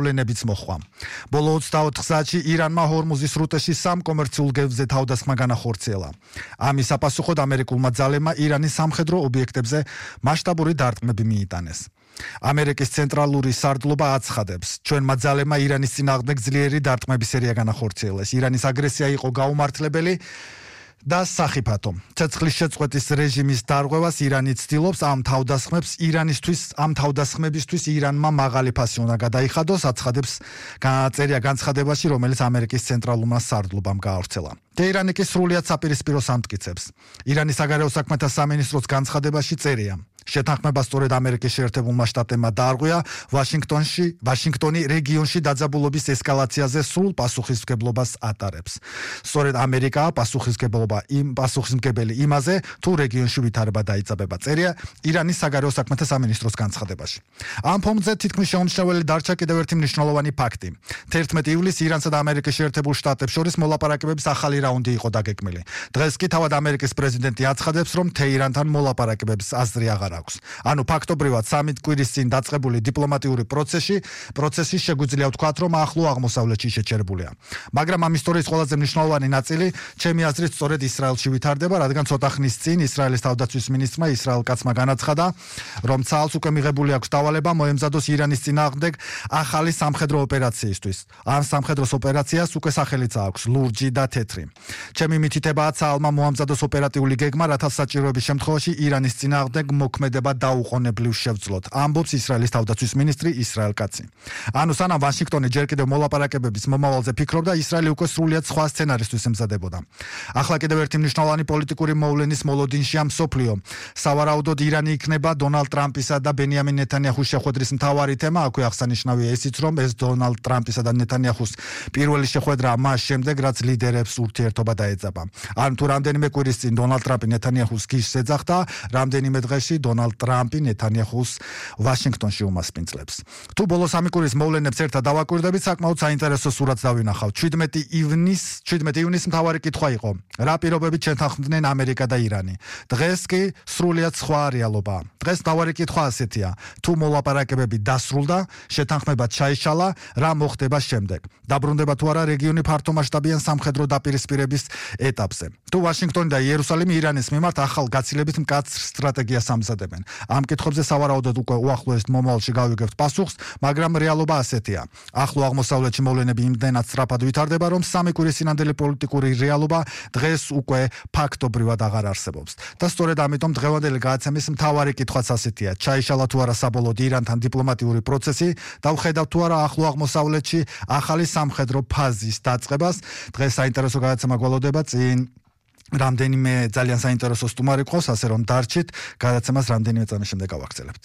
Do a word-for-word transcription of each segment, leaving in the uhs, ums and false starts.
მოვლენებიც მოხდა. ბოლო ოცდაოთხ საათში ირანმა ჰორმუზის სრუტეში სამ კომერციულ გზებზე თავდასხმა განახორციელა. ამის საპასუხოდ ამერიკულმა ძალებმა ირანის სამხედრო ობიექტებზე მასშტაბური დარტყმები მიიტანეს. ამერიკის ცენტრალური სარდლობა აცხადებს, ჩვენმა ძალებმა ირანის წინააღმდეგ ძლიერი დარტყმების სერია განახორციელეს. ირანის აგრესია იყო გაუმართლებელი და სახიფათო. ცეცხლის შეწყვეტის რეჟიმის დარღვევას ირანი ცდილობს, ამ თავდასხმებს ირანისთვის, ამ თავდასხმებისთვის ირანმა მაღალი ფასი უნდა გადაიხადოს, აცხადებს წერია განცხადებაში, რომელიც ამერიკის ცენტრალურმა სარდლობამ გაავრცელა. ტეირანი კი სრულიად საპირისპიროს ამტკიცებს. ირანის საგარეო საქმეთა სამინისტროს განცხადებაში წერია. შეთანხმება სწორედ ამერიკის შეერთებულმა შტატებმა დაარღვია ვაშინგტონში, ვაშინგტონი რეგიონში დაძაბულობის ესკალაციაზე სრულ პასუხისმგებლობას ატარებს. სწორედ ამერიკაა პასუხისმგებლობა იმ პასუხისმგებელი იმაზე, თუ რეგიონში ვითარება დაიწყება. წერია ირანის საგარეო საქმეთა სამინისტროს განცხადებაში. ამ ფონზე თითქმის შეუმჩნეველი დარჩა კიდევ ერთი მნიშვნელოვანი ფაქტი. თერთმეტი ივლისს ირანსა და ამერიკის შეერთებულ შტატებს შორის მოლაპარაკებების ახალი რაუნდი იყო დაგეგმილი. დღეს კი თავად ამერიკის პრეზიდენტი აცხადებს, რომ თეირანთან მოლაპარაკებების აზრი აღარ აქვს. ანუ ფაქტობრივად სამი კვირის წინ დაწყებული დიპლომატიური პროცესი, პროცესი შეგვიძლია ვთქვათ, რომ ახლო აღმოსავლეთში შეჩერებულია. მაგრამ ამ ისტორიის ყველაზე მნიშვნელოვანი ნაწილი, ჩემი აზრით, სწორედ ისრაელში ვითარდება, რადგან ცოტა ხნის წინ ისრაელის თავდაცვის მინისტრმა ისრაელ კაცმა განაცხადა, რომ ცალს უკვე მიღებული აქვს დავალება მოემზადოს ირანის წინააღმდეგ ახალი სამხედრო ოპერაციისთვის. ამ სამხედრო ოპერაციას უკვე სახელიც აქვს ლურჯი და თეთრი. ჩემი მითითებაა ცალმა მოამზადოს ოპერატიული გეგმა, რათა საჭიროების შემთხვევაში ირანის წინააღმდეგ მოქმედება დაუყოვნებლივ შევძლოთ. ამბობს ისრაელის თავდაცვის მინისტრი ისრაელ კაცი. ანუ სანამ ვაშინგტონი ჯერ კიდევ მოლაპარაკებების მომავალზე ფიქრობდა, ისრაელი უკვე სრულიად სხვა სცენარისთვის ემზადებოდა. ახლა კიდევ ერთი მნიშვნელოვანი პოლიტიკური მოვლენის მოლოდინშია მსოფლიო. სავარაუდოდ ირანი იქნება დონალდ ტრამპისა და ბენიამინ ნეთანიაჰუს შეხვედრის მთავარი თემა. აქვე აღსანიშნავია ისიც, რომ ეს დონალდ ტრამპისა და ნეთანიაჰუს პირველი შეხვედრაა მას შემდეგ, რაც ლიდერებს ურთიერთობა დაეძაბა. ან თუ რამდენიმე კვირის წინ დონალდ ტრამპი ნეთანიაჰუს გიშს ეძახდა, რამდენიმე დღეში დონალდ ტრამპი ნეთანიაჰუს ვაშინგტონში უმასპინძლებს. თუ ბოლო სამი კვირის მოვლენებს ერთად დავაკვირდებით, საკმაოდ საინტერესო სურათს დავინახავთ. შვიდმეტი ივნისს მთავარი კითხვა იყო, რა პირობებით შეთანხმდნენ ამერიკა და ირანი. დღეს კი სრულიად სხვა რეალობაა. დღეს მთავარი კითხვა ასეთია, თუ მოლაპარაკებები დასრულდა, შეთანხმება ჩაიშალა, რა მოხდება შემდეგ? დაბრუნდება თუ არა რეგიონი ფართომასშტაბიან სამხედრო დაპირისპირების ეტაპზე? თუ ვაშინგტონი და იერუსალიმი ირანის მიმართ ახალ გაცილებით მკაცრ სტრატეგიას ამზადებენ? ამ კითხვებზე სავარაუდოდ უკვე უახლოეს მომავალში გავიგებთ პასუხს, მაგრამ რეალობა ასეთია. ახლო აღმოსავლეთში მოვლენები იმდენად სწრაფად ვითარდება, რომ სამი კვირის წინანდელი პოლიტიკური რეალობა დღეს უკვე ფაქტობრივად აღარ არსებობს. და სწორედ ამიტომ დღევანდელი გადაცემის მთავარი კითხვაც ასეთია: ჩაიშალა თუ არა საბოლოოდ ირანთან დიპლომატიური პროცესი და ვხედავთ თუ არა ახლო აღმოსავლეთში ახალი სამხედრო ფაზის დაწყებას? დღეს საინტერესო გადაცემა გველოდება წინ რამდენიმე ძალიან საინტერესო სტუმარი ყავს, ასე რომ დარჩით, გადაცემას რამდენიმე წამის შემდეგ გავაგრძელებთ.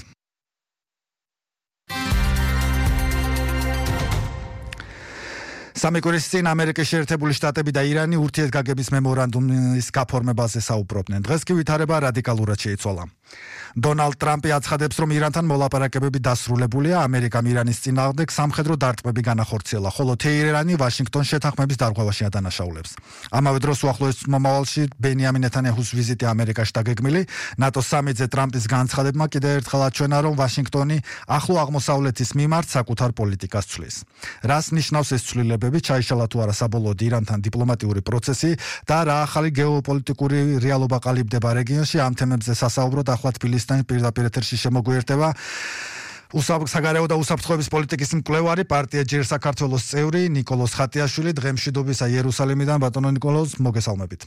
სამი კვირის წინ ამერიკის შეერთებული შტატები და ირანი ურთიერთგაგების მემორანდუმის გაფორმებაზე საუბრობდნენ. დღეს კი ვითარება რადიკალურად შეიცვალა. დონალდ ტრამპი აცხადებს, რომ ირანთან მოლაპარაკებები დასრულებულია, ამერიკამ ირანის წინააღმდეგ სამხედრო დარტყმები განახორციელა, ხოლო თეირანი ვაშინგტონს შეთანხმების დარღვევაში ადანაშაულებს. ამავე დროს უახლოეს მომავალში ბენიამინ ნეთანიაჰუს ვიზიტი ამერიკაში დაგეგმილი. ნატოს სამიტზე ტრამპის განცხადებმა კიდევ ერთხელ აჩვენა, რომ ვაშინგტონი ახლო აღმოსავლეთის მიმართ საკუთარ პოლიტიკას ცვლის. რას ნიშნავს ეს ცვლილებები? ჩაიშალა თუ არა საბოლოოდ ირანთან დიპლომატიური პროცესი და რა ახალი გეოპოლიტიკური რეალობა ყალიბდება რეგიონში? ამ თემებზე სასაუბროდ ახლა თბილისიდან პირდაპირ ეთერში შემოგვიერთდება საგარეო და უსაფრთხოების პოლიტიკის მკვლევარი, პარტია ჯერ საქართველოს წევრი ნიკოლოზ ხატიაშვილი. დღემშვიდობისა იერუსალიმიდან, ბატონო ნიკოლოზ, მოგესალმებით.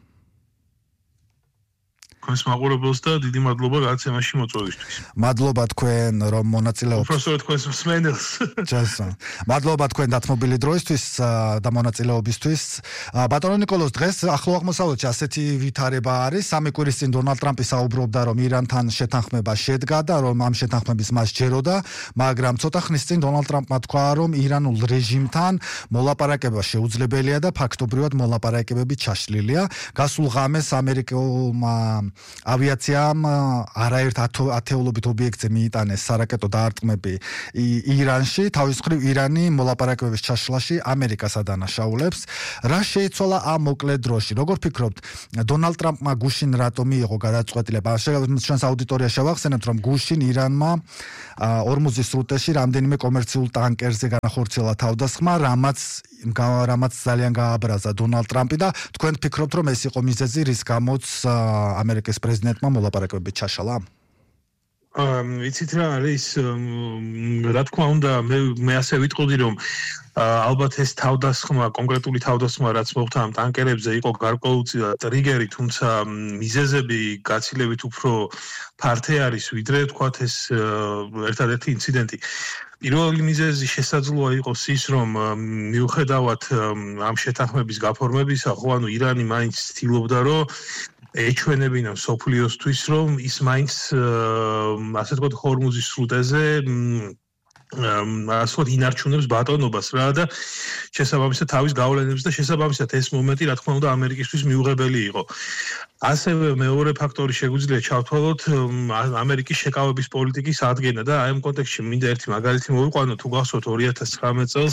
თქვენს მაყურებელს და დიდი მადლობა გადაცემაში მოწვევისთვის. მადლობა თქვენ, რომ მონაწილეობთ. უბრალოდ თქვენს მსმენელს. ჯასო. მადლობა თქვენ დათმობილი დროისთვის და მონაწილეობისთვის. ბატონო ნიკოლოზ, დღეს ახლო აღმოსავლეთში ასეთი ვითარება არის. სამი კვირის წინ დონალდ ტრამპი საუბრობდა, რომ ირანთან შეთანხმება შედგა და რომ ამ შეთანხმების მას ჯეროდა, მაგრამ ცოტა ხნის წინ დონალდ ტრამპმა თქვა, რომ ირანულ რეჟიმთან მოლაპარაკება შეუძლებელია და ფაქტობრივად მოლაპარაკებები ჩაშლილია. გასულ ღამეს ამერიკულმა ავიაციამ არაერთ ათეულობით ობიექტზე მიიტანეს სარაკეტო დაარტყმები ირანში, თავის მხრივ ირანი მოლაპარაკებების ჩაშლაში ამერიკას ადანაშაულებს. რა შეიცვალა ამ მოკლე დროში? როგორ ფიქრობთ, დონალდ ტრამპმა გუშინ რატომ მიიღო გადაწყვეტილება? ჩვენს აუდიტორიაში შევახსენებთ, რომ გუშინ ირანმა ორმუზის სრუტეში რამდენიმე კომერციულ ტანკერზე განახორციელა თავდასხმა, რამაც რამაც ძალიან გააბრაზა დონალდ ტრამპი და თქვენ ფიქრობთ, რომ ეს იყო მიზეზი, რის გამოც ამერიკის პრეზიდენტმა მოლაპარაკებები ჩაშალა? ვიცით რა არის, რა თქმა უნდა, მე მე ასე ვიტყოდი, რომ ალბათ ეს თავდასხმა, კონკრეტული თავდასხმა, რაც მოხდა ამ ტანკერებზე, იყო გარკვეული ტრიგერი, თუმცა მიზეზები გაცილებით უფრო ფართე არის, ვიდრე თქვათ ეს ერთადერთი ინციდენტი. პირველი მიზეზი შესაძლოა იყოს ის, რომ მიუხედავად ამ შეთანხმების გაფორმებისა, ხო, ანუ ირანი მაინც ცდილობდა, რომ ეჩვენებინა მსოფლიოსთვის, რომ ის მაინც ასე ვთქვათ ჰორმუზის სრუტეზე ასე ვთქვათ ინარჩუნებს ბატონობას რა და შესაბამისად თავის გავლენებს და შესაბამისად ეს მომენტი რა თქმა უნდა ამერიკისთვის მიუღებელი იყო. ასევე მეორე ფაქტორი შეგვიძლია ჩავთვალოთ ამერიკის შეკავების პოლიტიკის ადგენა და აი ამ კონტექსტში მინდა ერთი მაგალითი მოვიყვანო. თუ გახსოვთ ორი ათას ცხრამეტ წელს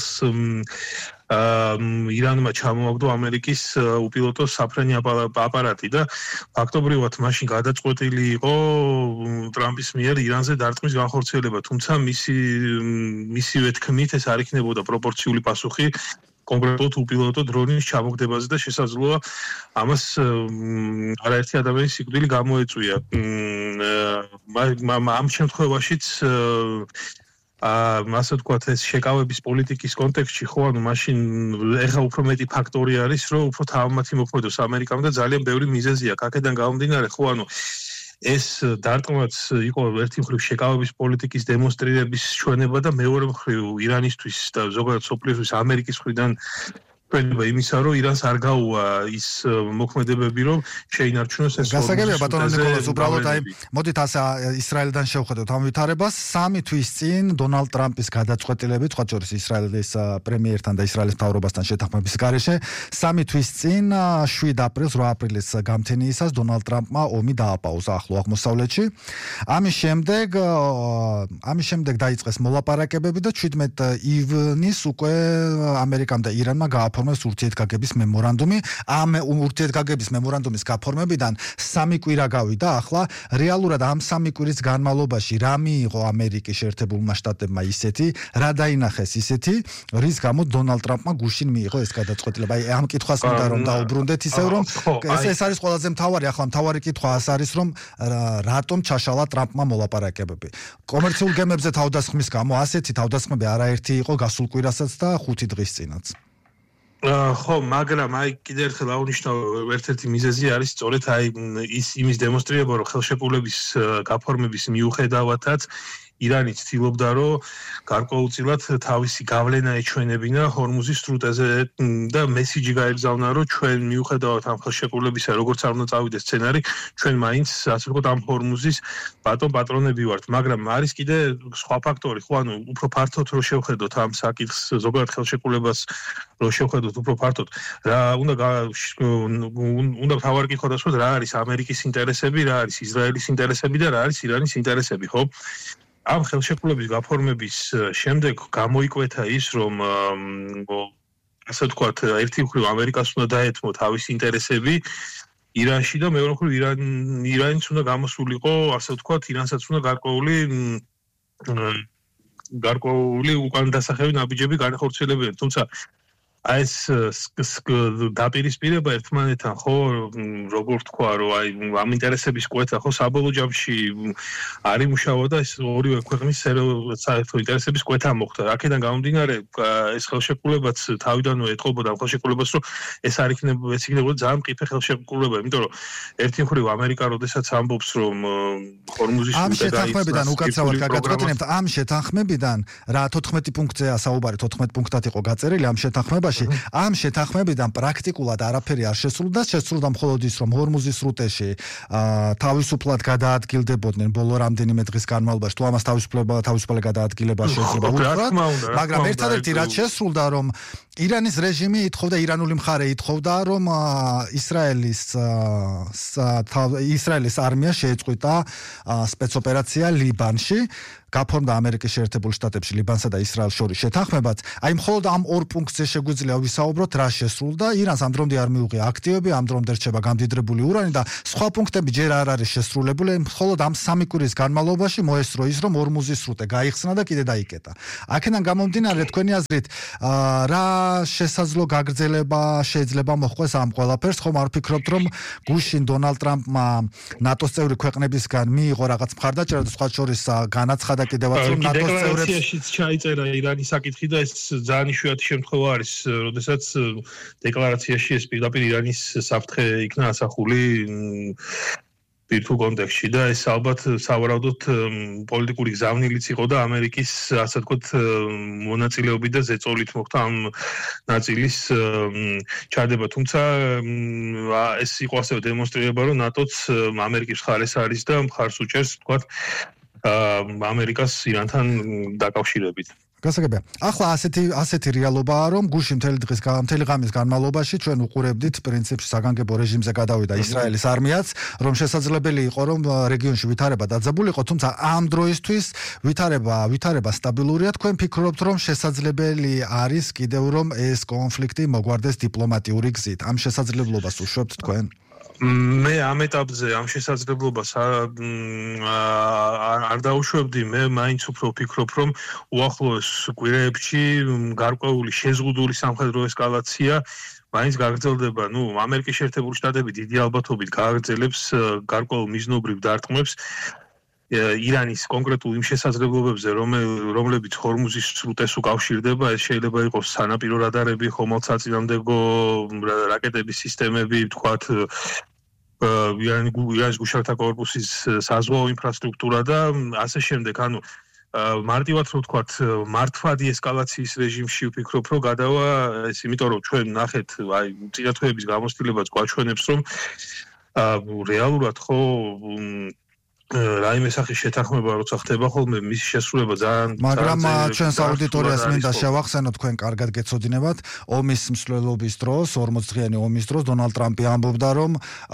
ირანმა ჩამოაგდო ამერიკის უპილოტო საფრენი აპარატი და ფაქტობრივად მაშინ გადაწყვეტილი იყო ტრამპის მიერ ირანზე დარტყმის განხორციელება, თუმცა მისი მისივე თქმით ეს არ იქნებოდა პროპორციული პასუხი კონკრეტულად უპილოტო დრონის ჩამოგდებაზე და შესაძლოა ამას არაერთი ადამიანის სიკვდილი გამოეწვია. ამ შემთხვევაშიც ასე ვთქვათ, ეს შეკავების პოლიტიკის კონტექსტში ხო, ანუ მაშინ ეხა უფრო მეტი ფაქტორი არის, რომ უფრო თავმათი მოქმედოს ამერიკამ და ძალიან ბევრი მიზეზია. აქედან გამომდინარე, ხო, ანუ ეს დარტყმაც იყო ერთი მხრივ შეკავების პოლიტიკის დემონსტრირების ჩვენება და მეორე მხრივ ირანისთვის და ზოგადად სოფლიოსთვის ამერიკის მხრიდან ჩვენება იმისა, რომ ირანს არ გაუვა ის მოქმედებები, რომ შეინარჩუნოს ეს გასაგებია ბატონო ნიკოლოზ, უბრალოდ აი მოდით ასე ისრაელიდან შევხედოთ ამ ვითარებას. სამი თვის წინ დონალდ ტრამპის გადაწყვეტილებით, სხვა შორის ისრაელის პრემიერთან და ისრაელის მთავრობასთან შეთანხმების გარეშე, სამი თვის წინ შვიდ აპრილს, რვა აპრილის გამთენიისას დონალდ ტრამპმა ომი დააპაუზა ახლო აღმოსავლეთში. ამის შემდეგ ამის შემდეგ დაიწყეს მოლაპარაკებები და ჩვიდმეტ ივნის უკვე ამერიკამ და ირანმა გააფორმეს ურთიერთგაგების მემორანდუმი. ამ ურთიერთგაგების მემორანდუმის გაფორმებიდან სამი კვირა გავიდა. ახლა რეალურად ამ სამი კვირის განმავლობაში რა მიიღო ამერიკის შეერთებულმა შტატებმა ისეთი, რა დაინახეს ისეთი, რის გამო დონალდ ტრამპმა გუშინ მიიღო ეს გადაწყვეტილება. აი ამ კითხვას მინდა რომ დაუბრუნდეთ ისევ რომ ეს ეს არის ყველაზე მთავარი. ახლა მთავარი კითხვა ეს არის რომ რატომ ჩაშალა ტრამპმა მოლაპარაკებები. კომერციულ გემებზე თავდასხმის გამო ასეთი თავდასხმები არაერთი იყო გასულ კვირასაც და ხუთი დღის წინაც. ხო, მაგრამ აი კიდევ ერთხელ აღნიშნავ, ერთ-ერთი მიზეზი არის სწორედ აი ის იმის დემონსტრირება, რომ ხელშეკრულების გაფორმების მიუხედავადაც ირანი ცდილობდა, რომ გარკვეულწილად თავისი გავლენა ეჩვენებინა ჰორმუზის სრუტეზე და მესიჯი გაეგზავნა, რომ ჩვენ მიუხედავად ამ ხელშეკრულებისა, როგორც არ უნდა წავიდეს სცენარი, ჩვენ მაინც ასე ვთქვათ ამ ჰორმუზის ბატონ პატრონები ვართ. მაგრამ არის კიდე სხვა ფაქტორი, ხო, ანუ უფრო ფართოდ რო შევხედოთ ამ საკითხს, ზოგადად ხელშეკრულებას რო შევხედოთ უფრო ფართოდ, რა უნდა უნდა თავარი კითხვა დასვათ, რა არის ამერიკის ინტერესები, რა არის ისრაელის ინტერესები და რა არის ირანის ინტერესები, ხო? ამ ხელშეკრულების გაფორმების შემდეგ გამოიკვეთა ის, რომ ასე ვთქვათ, ერთი მხრივ ამერიკას უნდა დაეთმო თავისი ინტერესები ირანში და მეორე მხრივ ირანიც უნდა გამოსულიყო, ასე ვთქვათ, ირანსაც უნდა გარკვეული გარკვეული უკან დასახევი ნაბიჯები განახორციელებინა, თუმცა აი ეს დაპირისპირება ერთმანეთთან, ხო, როგორ თქვა, რომ აი ამ ინტერესების კვეთა, ხო, საბოლოო ჯამში არ იმუშავა და ეს ორივე ქვეყნის საერთო ინტერესების კვეთა მოხდა. აქედან გამომდინარე, ეს ხელშეკრულებაც თავიდანვე ეთყობოდა ამ ხელშეკრულებას, რომ ეს არ იქნებოდა, ეს იქნებოდა ძალიან მყიფე ხელშეკრულება, იმიტომ რომ ერთი მხრივ ამერიკა როდესაც ამბობს, რომ ჰორმუზის სრუტე და შეთანხმებიდან უკაცრავად გაგაწყვეტინებთ, ამ შეთანხმებიდან რა თოთხმეტი პუნქტზეა საუბარი, თოთხმეტ პუნქტად იყო გაწერილი ამ შეთანხმებაში. ამ შეთანხმებიდან პრაქტიკულად არაფერი არ შესრულდა, შესრულდა მხოლოდ ის, რომ ჰორმუზის სრუტეში თავისუფლად გადაადგილდებოდნენ ბოლო რამდენიმე დღის განმავლობაში, თუ ამას თავისუფლება თავისუფლად გადაადგილება შეიძლება უთხრათ, მაგრამ ერთადერთი რაც შესრულდა, რომ ირანის რეჟიმი ითხოვდა, ირანული მხარე ითხოვდა, რომ ისრაელის ისრაელის არმია შეეწყვიტა სპეცოპერაცია ლიბანში. გაფორმდა ამერიკის შეერთებულ შტატებში ლიბანსა და ისრაელს შორის შეთანხმებაც. აი მხოლოდ ამ ორ პუნქტზე შეგვიძლია ვისაუბროთ, რა შესრულდა. ირანს ამ დრომდე არ მიუღია აქტივები, ამ დრომდე რჩება გამდიდრებული ურანი და სხვა პუნქტები ჯერ არ არის შესრულებული. მხოლოდ ამ სამი კვირის განმავლობაში მოესწრო ის, რომ ორმუზის სრუტე გაიხსნა და კიდე დაიკეტა. აქედან გამომდინარე, თქვენი აზრით, რა შესაძლო გაგრძელება შეიძლება მოხდეს ამ ყველაფერს? ხომ არ ფიქრობთ, რომ გუშინ დონალდ ტრამპმა ნატოს წევრი ქვეყნებისგან მიიღო რაღაც მხარდაჭერა და სხვა შორის განაცხადა და კიდევაც რომ ნატოს წევრებს დეკლარაციაშიც ჩაიწერა ირანის საკითხი და ეს ძალიან იშვიათი შემთხვევა არის, როდესაც დეკლარაციაში ეს პირდაპირ ირანის საფრთხე იქნა ასახული პირთულ კონტექსტში და ეს ალბათ სავარაუდოდ პოლიტიკური გზავნილიც იყო და ამერიკის ასე ვთქვათ მონაწილეობით და ზეწოლით მოხდა ამ ნაწილის ჩადება. თუმცა ეს იყო ასევე დემონსტრირება, რომ ნატოც ამერიკის მხარეს არის და მხარს უჭერს ვთქვათ ამერიკას ირანთან დაკავშირებით. გასაგებია. ახლა ასეთი ასეთი რეალობაა, რომ გუშინ მთელი დღის მთელი ღამის განმავლობაში ჩვენ უყურებდით პრინციპში საგანგებო რეჟიმზე გადავიდა ისრაელის არმიაც, რომ შესაძლებელი იყო, რომ რეგიონში ვითარება დაძაბულიყო, თუმცა ამ დროისთვის ვითარება ვითარება სტაბილურია. თქვენ ფიქრობთ, რომ შესაძლებელი არის კიდევ რომ ეს კონფლიქტი მოგვარდეს დიპლომატიური გზით? ამ შესაძლებლობას უშვებთ თქვენ? მე ამ ეტაპზე ამ შესაძლებლობას არ დაუშვებდი. მე მაინც უფრო ვფიქრობ, რომ უახლოეს კვირეებში გარკვეული შეზღუდული სამხედრო ესკალაცია მაინც გაგრძელდება. ნუ ამერიკის შეერთებული შტატები დიდი ალბათობით გააგრძელებს გარკვეულ მიზნობრივ დარტყმებს ირანის კონკრეტულ იმ შესაძლებლობებზე, რომლებიც ჰორმუზის სრუტეს უკავშირდება. ეს შეიძლება იყოს სანაპირო რადარები, ხომალდსაწინააღმდეგო რაკეტების სისტემები, ვთქვათ ირანის გუშინთა კორპუსის საზღვაო ინფრასტრუქტურა და ასე შემდეგ. ანუ მარტივად რო ვთქვათ, მართვადი ესკალაციის რეჟიმში ვფიქრობ, რომ გადავა ეს, იმიტომ რომ ჩვენ ნახეთ, აი წინათქვეების გამოცდილებაც გვაჩვენებს, რომ რეალურად ხო რაიმე სახის შეთანხმება როცა ხდება ხოლმე მის შესრულება ძალიან მაგრამ ჩვენს აუდიტორიას მინდა შევახსენოთ, თქვენ კარგად გეცოდინებათ, ომის მსვლელობის დროს, ორმოც დღიანი ომის დროს დონალდ ტრამპი ამბობდა, რომ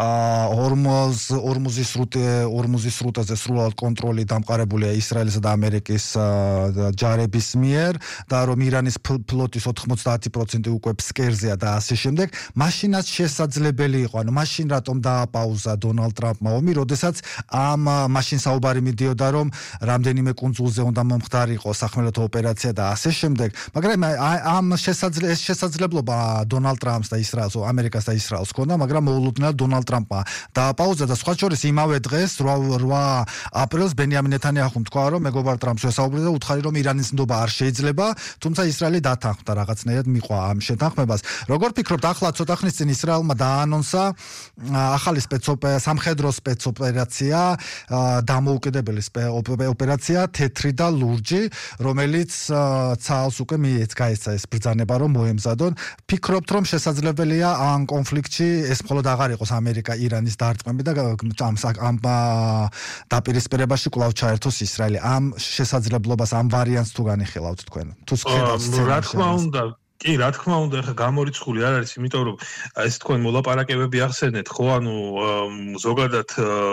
ორმოз ორმუზის სრუტე ორმუზის სრუტაზე სრულად კონტროლი დამყარებულია ისრაელისა და ამერიკის ჯარების მიერ და რომ ირანის ფლოტის ოთხმოცდაათი პროცენტი უკვე ფსკერზეა და ასე შემდეგ. მაშინაც შესაძლებელი იყო, ანუ მაშინ რატომ დააპაუზა დონალდ ტრამპმა ომი, როდესაც ამ მაშინ საუბარი მიდიოდა, რომ რამდენიმე კუნძულზე უნდა მომხდარიყო სახმელეთო ოპერაცია და ასე შემდეგ. მაგრამ ამ შესაძლებლობა შესაძლებლობა დონალდ ტრამპს და ისრაელს, ამერიკას და ისრაელს ჰქონდა, მაგრამ მოულოდნელად დონალდ ტრამპმა დააპაუზა და სხვა შორის იმავე დღეს რვა აპრილს ბენიამინ ნეთანიაჰუმ თქვა, რომ მეგობარ ტრამპს ესაუბრა და უთხარი, რომ ირანის ნდობა არ შეიძლება, თუმცა ისრაელი დათანხმდა, რაღაცნაირად მიყვა ამ შეთანხმებას. როგორ ფიქრობთ, ახლა ცოტა ხნის წინ ისრაელმა დაანონსა ახალი სპეცოპერაცია, სამხედრო სპეცოპერაცია, დამოუკიდებელი ოპერაცია თეთრი და ლურჯი, რომელიც ცალს უკვე მიეც გაეცა ეს ბრძანება, რომ მოემზადონ. ფიქრობთ, რომ შესაძლებელია ამ კონფლიქტში ეს მხოლოდ აღარ იყოს ამერიკა ირანის დარტყმები და ამ დაპირისპირებაში კვლავ ჩაერთოს ისრაელი. ამ შესაძლებლობას, ამ ვარიანტს თუ განიხილავთ თქვენ? თუ ხედავთ სცენარს? რა თქმა უნდა, კი, რა თქმა უნდა, ეხა გამორიცხული არ არის, იმიტომ რომ ეს თქვენ მოლაპარაკებები ახსენეთ, ხო, ანუ ზოგადად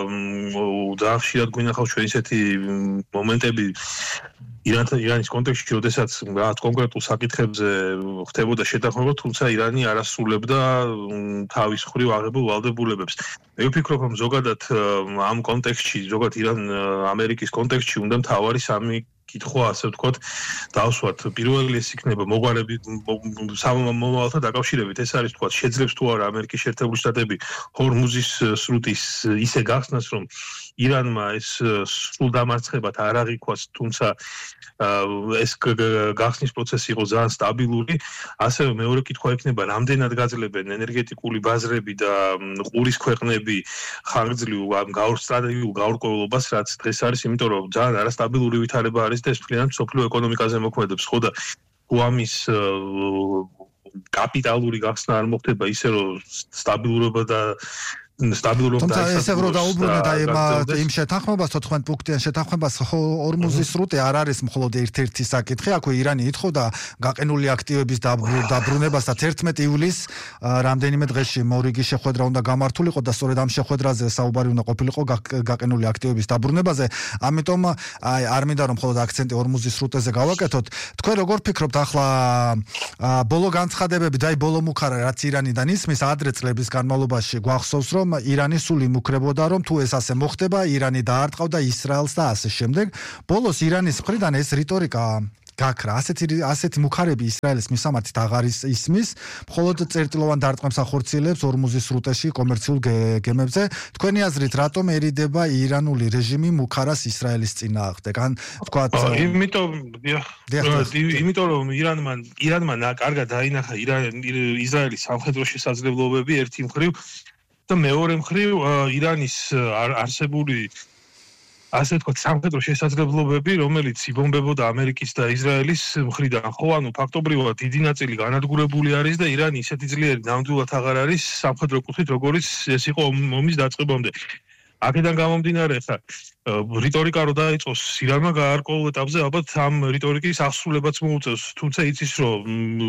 ძალიან ხშირად გვინახავს ჩვენ ისეთი მომენტები ირანის კონტექსტში, როდესაც რაღაც კონკრეტულ საკითხებზე ხდებოდა შეთანხმება, თუმცა ირანი არ ასრულებდა თავის მხრივ აღებულ ვალდებულებებს. მე ვფიქრობ, რომ ზოგადად ამ კონტექსტში, ზოგადად ირან-ამერიკის კონტექსტში უნდა მთავარი სამი კითხვა, ასე ვთქვათ, დავსვათ. პირველი ეს იქნება მოგვარები მომავალთან დაკავშირებით. ეს არის ვთქვათ, შეძლებს თუ არა ამერიკის შეერთებული შტატები ჰორმუზის სრუტის ისე გახსნას, რომ ირანმა ეს სრულ დამარცხებად არ აღიქვას, თუმცა ეს გახსნის პროცესი იყო ძალიან სტაბილური. ასევე მეორე კითხვა იქნება, რამდენად გაძლებენ ენერგეტიკული ბაზრები და ყურის ქვეყნები ხანგრძლივ გაურსტრატეგიულ გაურკვევლობას, რაც დღეს არის, იმიტომ რომ ძალიან არასტაბილური ვითარება არის და ეს მთლიანად მსოფლიო ეკონომიკაზე მოქმედებს. ხო და ამის კაპიტალური გახსნა არ მოხდება ისე, რომ სტაბილურობა და სტაბილურობა და ესე რომ დაუბრუნდეთ აი იმ შეთანხმებას თოთხმეტ პუნქტიან შეთანხმებას ორმუზის სრუტე არ არის მხოლოდ ერთ-ერთი საკითხი, აქვე ირანი ითხოვდა გაყენული აქტივების დაბრუნებას და თერთმეტი ივლისს რამდენიმე დღეში მორიგი შეხვედრა უნდა გამართულიყო და სწორედ ამ შეხვედრაზე საუბარი უნდა ყოფილიყო გაყენული აქტივების დაბრუნებაზე. ამიტომ აი არ მინდა რომ მხოლოდ აქცენტი ორმუზის სრუტეზე გავაკეთოთ. თქვენ როგორ ფიქრობთ ახლა ბოლო განცხადებები და აი ბოლო მუქარა რაც ირანიდან ისმის ადრე წლების განმავლობაში გვახსოვს რომ ირანი სულ იმუქრებოდა რომ თუ ეს ასე მოხდება ირანი დაარტყავდა ისრაელს და ასე შემდეგ. ბოლოს ირანის მხრიდან ეს რიტორიკა გაქრა. ასეთი ასეთი მუქარები ისრაელის მისამართით აღარ ისმის, მხოლოდ წერტილოვან დარტყმებს ახორციელებს ორმუზის სრუტეში კომერციულ გემებზე. თქვენი აზრით, რატომ ერიდება ირანული რეჟიმი მუქარას ისრაელის წინააღმდეგ? ან თქვათ იმიტომ იმიტომ რომ ირანმა ირანმა კარგად დაინახა ისრაელის სამხედრო შესაძლებლობები ერთი მხრივ და მეორე მხრივ ირანის არსებული ასე თქვა სამხედრო შესაძლებლობები, რომელიც იბომბებოდა ამერიკის და ისრაელის მხრიდან, ხო, ანუ ფაქტობრივად დიდი ნაწილი განადგურებული არის და ირანი ისეთი ძლიერი ნამდვილად აღარ არის სამხედრო კუთხით, როგორც ეს იყო ომის დაწყებამდე. აქედან გამომდინარე, ხა რიტორიკა რო დაიწყოს ირანმა გაარკვეულ ეტაპზე ალბათ ამ რიტორიკის აღსრულებაც მოუწევს, თუმცა იცის რომ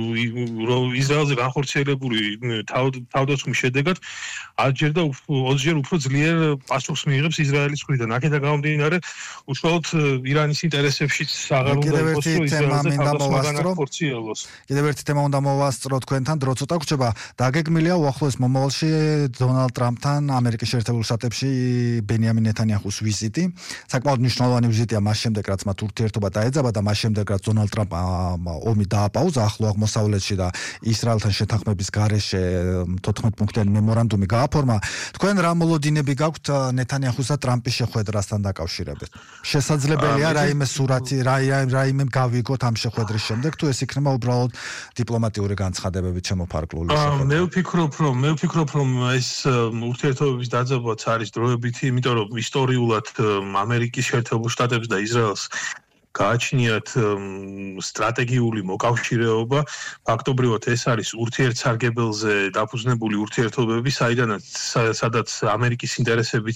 რომ ისრაელზე განხორციელებული თავდასხმის შედეგად ათჯერ და ოცჯერ უფრო ძლიერ პასუხს მიიღებს ისრაელის მხრიდან. აქედან გამომდინარე, უშუალოდ ირანის ინტერესებშიც აღარ უნდა იყოს რომ ისრაელზე თავდასხმა განხორციელოს. კიდევ ერთი თემა უნდა მოვასწრო თქვენთან, დრო ცოტა გრჩება. დაგეგმილია უახლოეს მომავალში დონალდ ტრამპთან ამერიკის შეერთებულ შტატებში ბენიამინ ნეთანიაჰუს ვიზიტი. საკმაოდ მნიშვნელოვანი ვიზიტია მას შემდეგ, რაც მათ ურთიერთობა დაეძაბა და მას შემდეგ, რაც დონალდ ტრამპმა ომი დააპაუზა ახლო აღმოსავლეთში და ისრაელთან შეთანხმების გარეშე თოთხმეტ პუნქტიანი მემორანდუმი გააფორმა. თქვენ რა მოლოდინები გაქვთ ნეთანიაჰუს და ტრამპის შეხვედრასთან დაკავშირებით? შესაძლებელია რაიმე სურათი, რაიმე გავიგოთ ამ შეხვედრის შემდეგ, თუ ეს იქნება უბრალოდ დიპლომატიური განცხადებებით შემოფარგლული შეხვედრა? მე ვფიქრობ, რომ მე ვფიქრობ, რომ ეს ურთიერთობების დაძაბვაც არის დროებითი, იმიტომ რომ ისტორიულად ამერიკის შეერთებულ შტატებს და ისრაელს გააჩნიათ სტრატეგიული მოკავშირეობა. ფაქტობრივად ეს არის ურთიერთსარგებელზე დაფუძნებული ურთიერთობები, საიდანაც სადაც ამერიკის ინტერესებიც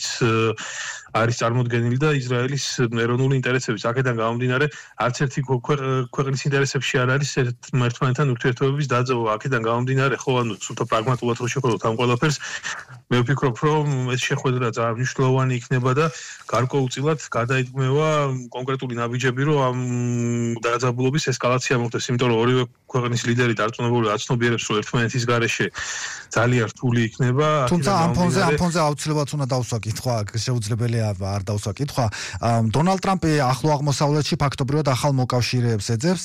არის წარმოდგენილი და ისრაელის ეროვნული ინტერესებიც. აქედან გამომდინარე, არც ერთი ქვეყნის ინტერესებში არ არის ერთმანეთთან ურთიერთობების დაძაბვა. აქედან გამომდინარე, ხო, ანუ სულთა პრაგმატულად რო შეხედოთ ამ ყველაფერს, მე ვფიქრობ, რომ ეს შეხვედრა ძალიან მნიშვნელოვანი იქნება და გარკვეულწილად გადაიდგმევა კონკრეტული ნაბიჯები, რომ ამ დაძაბულობის ესკალაცია მოხდეს, იმიტომ რომ ორივე ქვეყნის ლიდერი დარწმუნებული აცნობიერებს, რომ ერთმანეთის გარეშე ძალიან რთული იქნება. თუმცა ამ ფონზე ამ ფონზე აუცილებლად უნდა დავსვა კითხვა, შეუძლებელია არ დავსვა კითხვა. დონალდ ტრამპი ახლო აღმოსავლეთში ფაქტობრივად ახალ მოკავშირეებს ეძებს.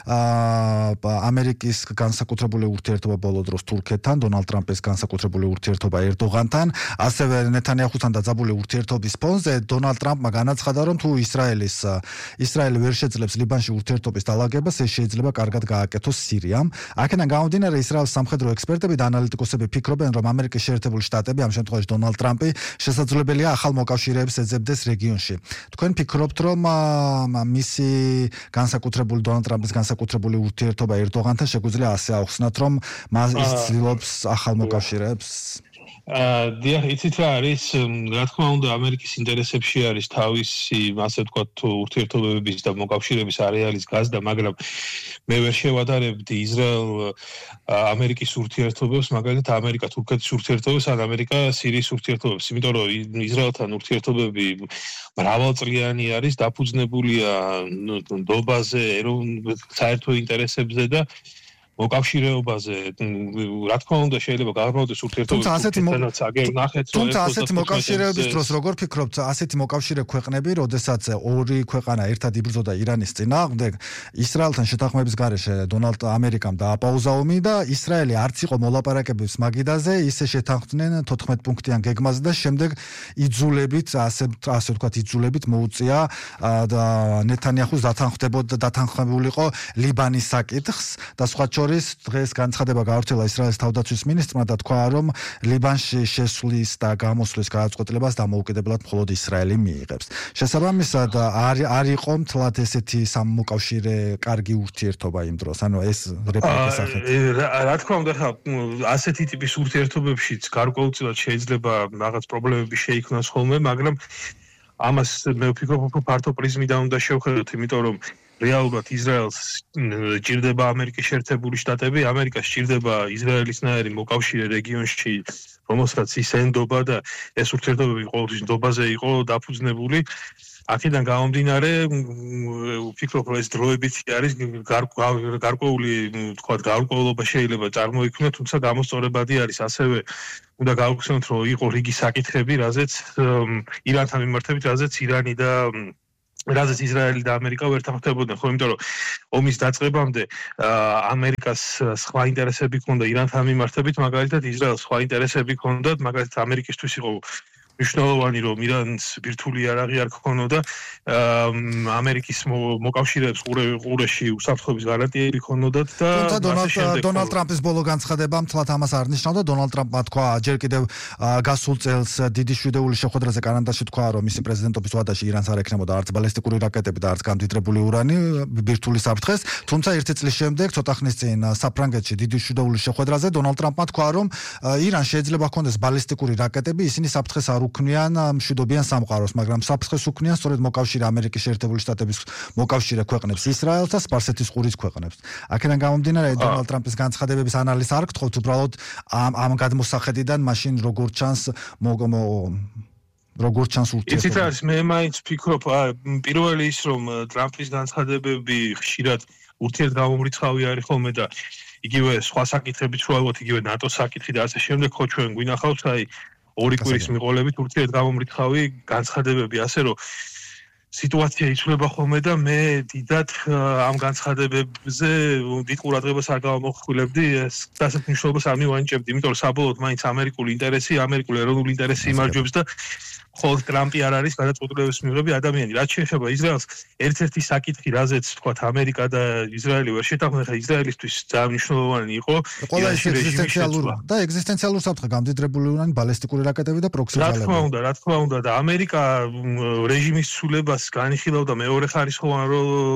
ამერიკის განსაკუთრებული ურთიერთობა ბოლო დროს თურქეთთან, დონალდ ტრამპის განსაკუთრებული ურთიერთობა ერდოღანთან, ასევე ნეთანიაჰუსთან დაძაბული ურთიერთობის ფონზე დონალდ ტრამპმა განაცხადა, რომ თუ ისრაელის ისრაელი ვერ შეძლებს ლიბანში ურთიერთობის დალაგებას, ეს შეიძლება კარგად გააკეთოს სირიამ. აქედან გამომდინარე, ისრაელის სამხედრო ექსპერტები და ანალიტიკოსები ფიქრობენ, რომ ამერიკის შეერთებული შტატები, ამ შემთხვევაში დონალდ ტრამპი, შესაძლებელია ახალ მოკავშირეებს ეძებდეს რეგიონში. თქვენ ფიქრობთ, რომ მისი განსაკუთრებული დონალდ ტრამპის განსაკუთრებული ურთიერთობა ერდოღანთან შეგვიძლია ასე აუხსნათ, რომ მას ცდილობს ახალ მოკავშირეებს? დიახ, იცით რა არის, რა თქმა უნდა, ამერიკის ინტერესებში არის თავისი, ასე ვთქვათ, ურთიერთობების და მოკავშირეების არეალის გაზრდა, მაგრამ მე ვერ შევადარებდი ისრაელ ამერიკის ურთიერთობებს, მაგალითად ამერიკა თურქეთის ურთიერთობებს ან ამერიკა სირიის ურთიერთობებს, იმიტომ რომ ისრაელთან ურთიერთობები მრავალწლიანი არის, დაფუძნებულია ნდობაზე, საერთო ინტერესებზე და მოკავშირეობაზე, რა თქმა უნდა, შეიძლება გაარკვევდეს ურთიერთობები. თუმცა ასეთი მოკავშირეების დროს როგორ ფიქრობთ, ასეთი მოკავშირე ქვეყნები, როდესაც ორი ქვეყანა ერთად იბრძოდა ირანის წინააღმდეგ, ისრაელთან შეთანხმების გარეშე დონალდ ამერიკამ დააპაუზა ომი და ისრაელი არც იყო მოლაპარაკებების მაგიდაზე, ისე შეთანხმდნენ თოთხმეტ პუნქტიან გეგმაზე და შემდეგ იძულებით, ასე ასე ვთქვათ, იძულებით მოუწია და ნეთანიაჰუს დათანხმდებოდა დათანხმებულიყო ლიბანის საკითხს და სხვა შორის დღეს განცხადება გავრცელა ისრაელის თავდაცვის მინისტრმა და თქვა, რომ ლიბანში შესვლის და გამოსვლის გადაწყვეტილებას დამოუკიდებლად მხოლოდ ისრაელი მიიღებს. შესაბამისად, არ არ იყო მთლად ესეთი სამმოკავშირე კარგი ურთიერთობა იმ დროს. ანუ ეს რეპლიკის სახით. რა თქმა უნდა, ხა ასეთი ტიპის ურთიერთობებშიც გარკვეულწილად შეიძლება რაღაც პრობლემები შეიქმნას ხოლმე, მაგრამ ამას მე ვფიქრობ, რომ ფართო პრიზმიდან უნდა შევხედოთ, იმიტომ რომ რეალურად ისრაელს ჭირდება ამერიკის შეერთებული შტატები, ამერიკას ჭირდება ისრაელისნაირი მოკავშირე რეგიონში, რომელსაც ის ენდობა და ეს ურთიერთობები ყოველთვის ნდობაზე იყო დაფუძნებული. აქედან გამომდინარე, ვფიქრობ, რომ ეს დროებითი არის გარკვეული, თქვათ, გარკვეულობა შეიძლება წარმოიქმნას, თუმცა გამოსწორებადი არის ასევე უნდა გავხსენოთ, რომ იყო რიგი საკითხები, რაზეც ირანთან მიმართებით, რაზეც ირანი და რაზეც ისრაელი და ამერიკა ვერ თანხმდებოდნენ, ხო, იმიტომ რომ ომის დაწყებამდე ამერიკას სხვა ინტერესები ჰქონდა ირანთან მიმართებით, მაგალითად ისრაელს სხვა ინტერესები ჰქონდა, მაგალითად ამერიკისთვის იყო მნიშვნელოვანი, რომ ირანს ბირთვული იარაღი არ ქონოდა, ამერიკის მოკავშირეებს ყურეში უსაფრთხოების გარანტიები ქონოდათ და თუმცა დონალდ ტრამპის ბოლო განცხადება მთლად ამას არ ნიშნავდა. დონალდ ტრამპმა თქვა ჯერ კიდევ გასულ წელს დიდი შვიდეული შეხვედრაზე კანადაში თქვა, რომ მისი პრეზიდენტობის ვადაში ირანს არ ექნებოდა არც ბალისტიკური რაკეტები და არც გამდიდრებული ურანი ბირთვული საფრთხეს. თუმცა ერთი წლის შემდეგ, ცოტა ხნის წინ საფრანგეთში დიდი შვიდეული შეხვედრაზე დონალდ ტრამპმა თქვა, რომ ირანს შეიძლება ჰქონდეს ბალისტიკური რაკეტები, ისინი საფრთხეს არ უქმნიან მშვიდობიან სამყაროს, მაგრამ საფრთხეს უქმნიან სწორედ მოკავშირე ამერიკის შეერთებული შტატების მოკავშირე ქვეყნებს, ისრაელს და სპარსეთის ყურის ქვეყნებს. აქედან გამომდინარე, დონალდ ტრამპის განცხადებების ანალიზს არ გთხოვთ, უბრალოდ ამ ამ გადმოსახედიდან მაშინ როგორ ჩანს როგორ ჩანს ურთიერთობა. იცით არის, მე მაინც ვფიქრობ, პირველი ის, რომ ტრამპის განცხადებები ხშირად ურთიერთგამომრიცხავი არის ხოლმე და იგივე სხვა საკითხებიც რო ავიღოთ, იგივე ნატოს საკითხი და ასე შემდეგ, ხო ჩვენ გვინახავს, აი ორი კვირის მიყოლებით ურთიერთგამომრიცხავი განცხადებები, ასე რომ სიტუაცია იცვლება ხოლმე და მე დიდად ამ განცხადებებზე დიდ ყურადღებას არ გამოვხვილებდი, ეს ასეთ მნიშვნელობას არ მივანიჭებდი, იმიტომ რომ საბოლოოდ მაინც ამერიკული ინტერესი, ამერიკული ეროვნული ინტერესი იმარჯვებს და ხოლმე ტრამპი არ არის გადაწყვეტილების მიღები ადამიანი. რაც შეეხება ისრაელს, ერთ-ერთი საკითხი, რაზეც თქვათ ამერიკა და ისრაელი ვერ შეთანხმდნენ, ხა ისრაელისთვის ძალიან მნიშვნელოვანი იყო ყველა ეგზისტენციალური და ეგზისტენციალური საფრთხე გამდიდრებული ურანი, ბალისტიკური რაკეტები და პროქსი ძალები. რა თქმა უნდა, რა თქმა უნდა და ამერიკა რეჟიმის ცვლილებას განიხილავდა მეორე ხარისხოვან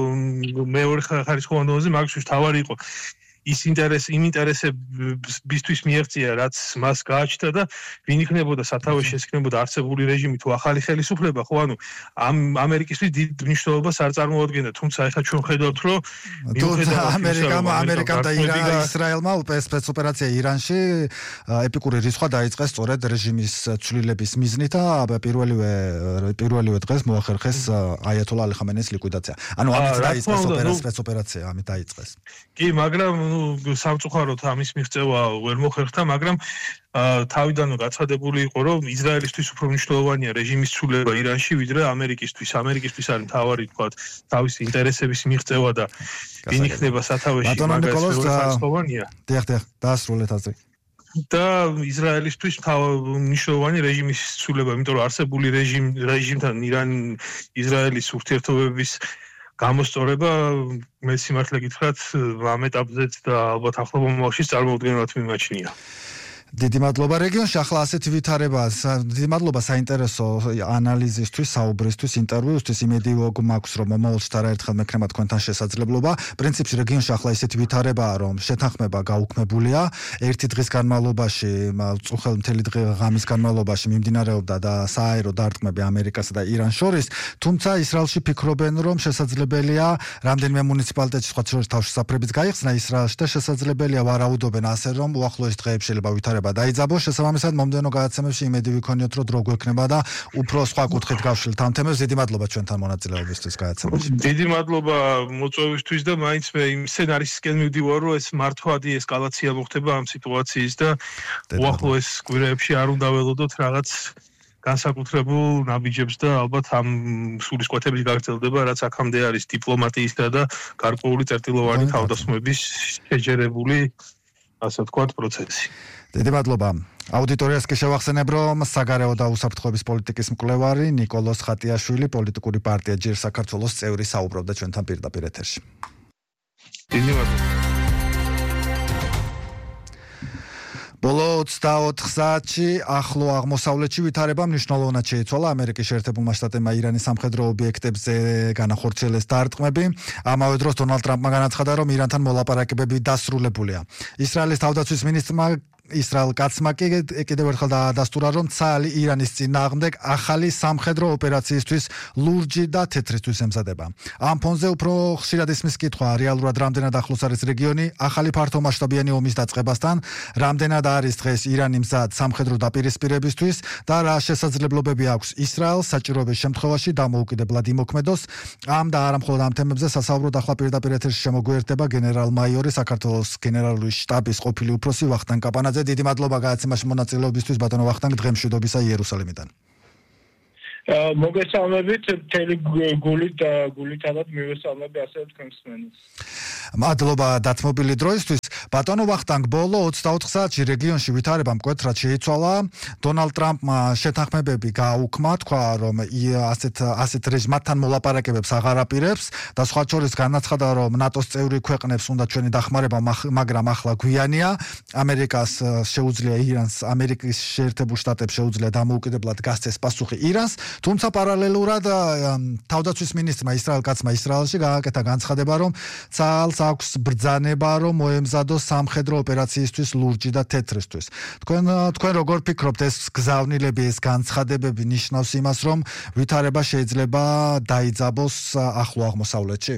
მეორე ხარისხოვან დონეზე, მაგისთვის თავარი იყო ის ინტერესი, იმ ინტერესებისთვის მიაღწია, რაც მას გააჩნდა და ვინ იქნებოდა სათავეში შექმნებოდა არსებული რეჟიმი თუ ახალი ხელისუფლება, ხო, ანუ ამ ამერიკისთვის დიდ მნიშვნელობას არ წარმოადგენდა, თუმცა ეხლა ჩვენ ხედავთ, რომ მიუხედავად ამერიკამ ამერიკამ და ისრაელმა სპეცოპერაცია ირანში ეპიკური რისხვა დაიწყეს სწორედ რეჟიმის ცვლილების მიზნით და პირველივე პირველივე დღეს მოახერხეს აიათოლა ალი ხამენეის ლიკვიდაცია. ანუ ამით დაიწყეს სპეცოპერაცია, ამით დაიწყეს. კი, მაგრამ სამწუხაროდ ამის მიღწევა ვერ მოხერხდა, მაგრამ თავიდანვე გაცხადებული იყო, რომ ისრაელისთვის უფრო მნიშვნელოვანია რეჟიმის ცვლილება ირანში, ვიდრე ამერიკისთვის. ამერიკისთვის არის მთავარი, თქვათ, თავისი ინტერესების მიღწევა და ვინ იქნება სათავეში, მაგას ხარისხოვანია. დიახ, დიახ, დაასრულეთ აზრი. და ისრაელისთვის მნიშვნელოვანი რეჟიმის ცვლილება, იმიტომ რომ არსებული რეჟიმ რეჟიმთან ირან ისრაელის ურთიერთობების გამოსწორება მე სიმართლე გითხრათ ამ ეტაპზეც და ალბათ ახლო მომავალში წარმოუდგენლად მიმაჩნია. დიდი მადლობა რეგიონში ახლა ასეთი ვითარებას დიდი მადლობა საინტერესო ანალიზისთვის, საუბრისთვის, ინტერვიუსთვის. იმედი მაქვს, რომ მომავალში არაერთხელ მექნება თქვენთან შესაძლებლობა. პრინციპში რეგიონში ახლა ესეთი ვითარებაა, რომ შეთანხმება გაუქმებულია. ერთი დღის განმავლობაში, წუხელ მთელი ღამის განმავლობაში მიმდინარეობდა და სააერო დარტყმები ამერიკასა და ირანს შორის, თუმცა ისრაელში ფიქრობენ, რომ შესაძლებელია რამდენიმე მუნიციპალიტეტში სხვა შორის თავშესაფრებიც გაიხსნა ისრაელში და შესაძლებელია ვარაუდობენ ასე, რომ უახლოეს დღეებში შეიძლება ვითარება დაიძაბოს. შესაბამისად მომდევნო გადაცემებში იმედი ვიქონიოთ, რომ დრო გვექნება და უფრო სხვა კუთხით გავშლით ამ თემებს. დიდი მადლობა ჩვენთან მონაწილეობისთვის გადაცემაში. დიდი მადლობა მოწვევისთვის და მაინც მე იმ სცენარისკენ მივდივარ, რომ ეს მართვადი ესკალაცია მოხდება ამ სიტუაციის და უახლოეს კვირაებში არ უნდა ველოდოთ რაღაც განსაკუთრებულ ნაბიჯებს და ალბათ ამ სულისკვეთების გაგრძელდება, რაც აქამდე არის დიპლომატიისა და გარკვეული წერტილოვანი თავდასხმების შეჯერებული, ასე ვთქვათ, პროცესი. დიდი მადლობა. აუდიტორიას კი შევახსენებ, რომ საგარეო და უსაფრთხოების პოლიტიკის მკვლევარი ნიკოლოზ ხატიაშვილი, პოლიტიკური პარტია ჯერ საქართველოს წევრი, საუბრობდა ჩვენთან პირდაპირ ეთერში. დიდი მადლობა. ბოლო ოცდაოთხ საათში ახლო აღმოსავლეთში ვითარება მნიშვნელოვნად შეიცვალა ამერიკის შეერთებულმა შტატებმა ირანის სამხედრო ობიექტებზე განახორციელეს დარტყმები. ამავე დროს დონალდ ტრამპმა განაცხადა, რომ ირანთან მოლაპარაკებები დასრულებულია. ისრაელის თავდაცვის მინისტრმა ისრაელ კაცმა კიდევ ერთხელ დაადასტურა, რომ ცალი ირანის წინააღმდეგ ახალი სამხედრო ოპერაციისთვის ლურჯი და თეთრისთვის ემზადება. ამ ფონზე უფრო ხშირად ისმის კითხვა, რეალურად რამდენად ახლოს არის რეგიონი ახალი ფართომასშტაბიანი ომის დაწყებასთან, რამდენად არის დღეს ირანი მზად სამხედრო დაპირისპირებისთვის და რა შესაძლებლობები აქვს ისრაელს საჭიროების შემთხვევაში დამოუკიდებლად იმოქმედოს. ამ და არა მხოლოდ ამ თემებზე სასაუბროდ ახლა პირდაპირ ეთერში შემოგვიერთდება გენერალ-მაიორი საქართველოს გენერალური შტაბის ყოფილი უფროსი ვახტანგ კაპანაძე. დიდი მადლობა გადაცემაში მონაწილეობისთვის ბატონო ვახტანგ, დღემშვიდობისა იერუსალიმიდან. მოგესალმებით, მთელი გულით და გულითადად მივესალმები ასევე თქვენს მსმენელს. მადლობა დათმობილი დროისთვის. ბატონო ვახტანგ, ბოლო ოცდაოთხ საათში რეგიონში ვითარება მკვეთრად შეიცვალა. დონალდ ტრამპმა შეთანხმებები გააუქმა, თქვა, რომ ასეთ ასეთ რეჟიმთან მოლაპარაკებებს აღარ აპირებს და სხვა შორის განაცხადა, რომ ნატოს წევრი ქვეყნებს უნდა ჩვენი დახმარება, მაგრამ ახლა გვიანია. ამერიკას შეუძლია ირანს, ამერიკის შეერთებულ შტატებს შეუძლია დამოუკიდებლად გასცეს პასუხი ირანს. თუმცა პარალელურად თავდაცვის მინისტრმა ისრაელ კაცმა ისრაელში გააკეთა განცხადება, რომ ცალს აქვს ბრძანება, რომ მოემზადოს სამხედრო ოპერაციისთვის ლურჯი და თეთრისთვის. თქვენ თქვენ როგორ ფიქრობთ, ეს გზავნილები, ეს განცხადებები ნიშნავს იმას, რომ ვითარება შეიძლება დაიძაბოს ახლო აღმოსავლეთში?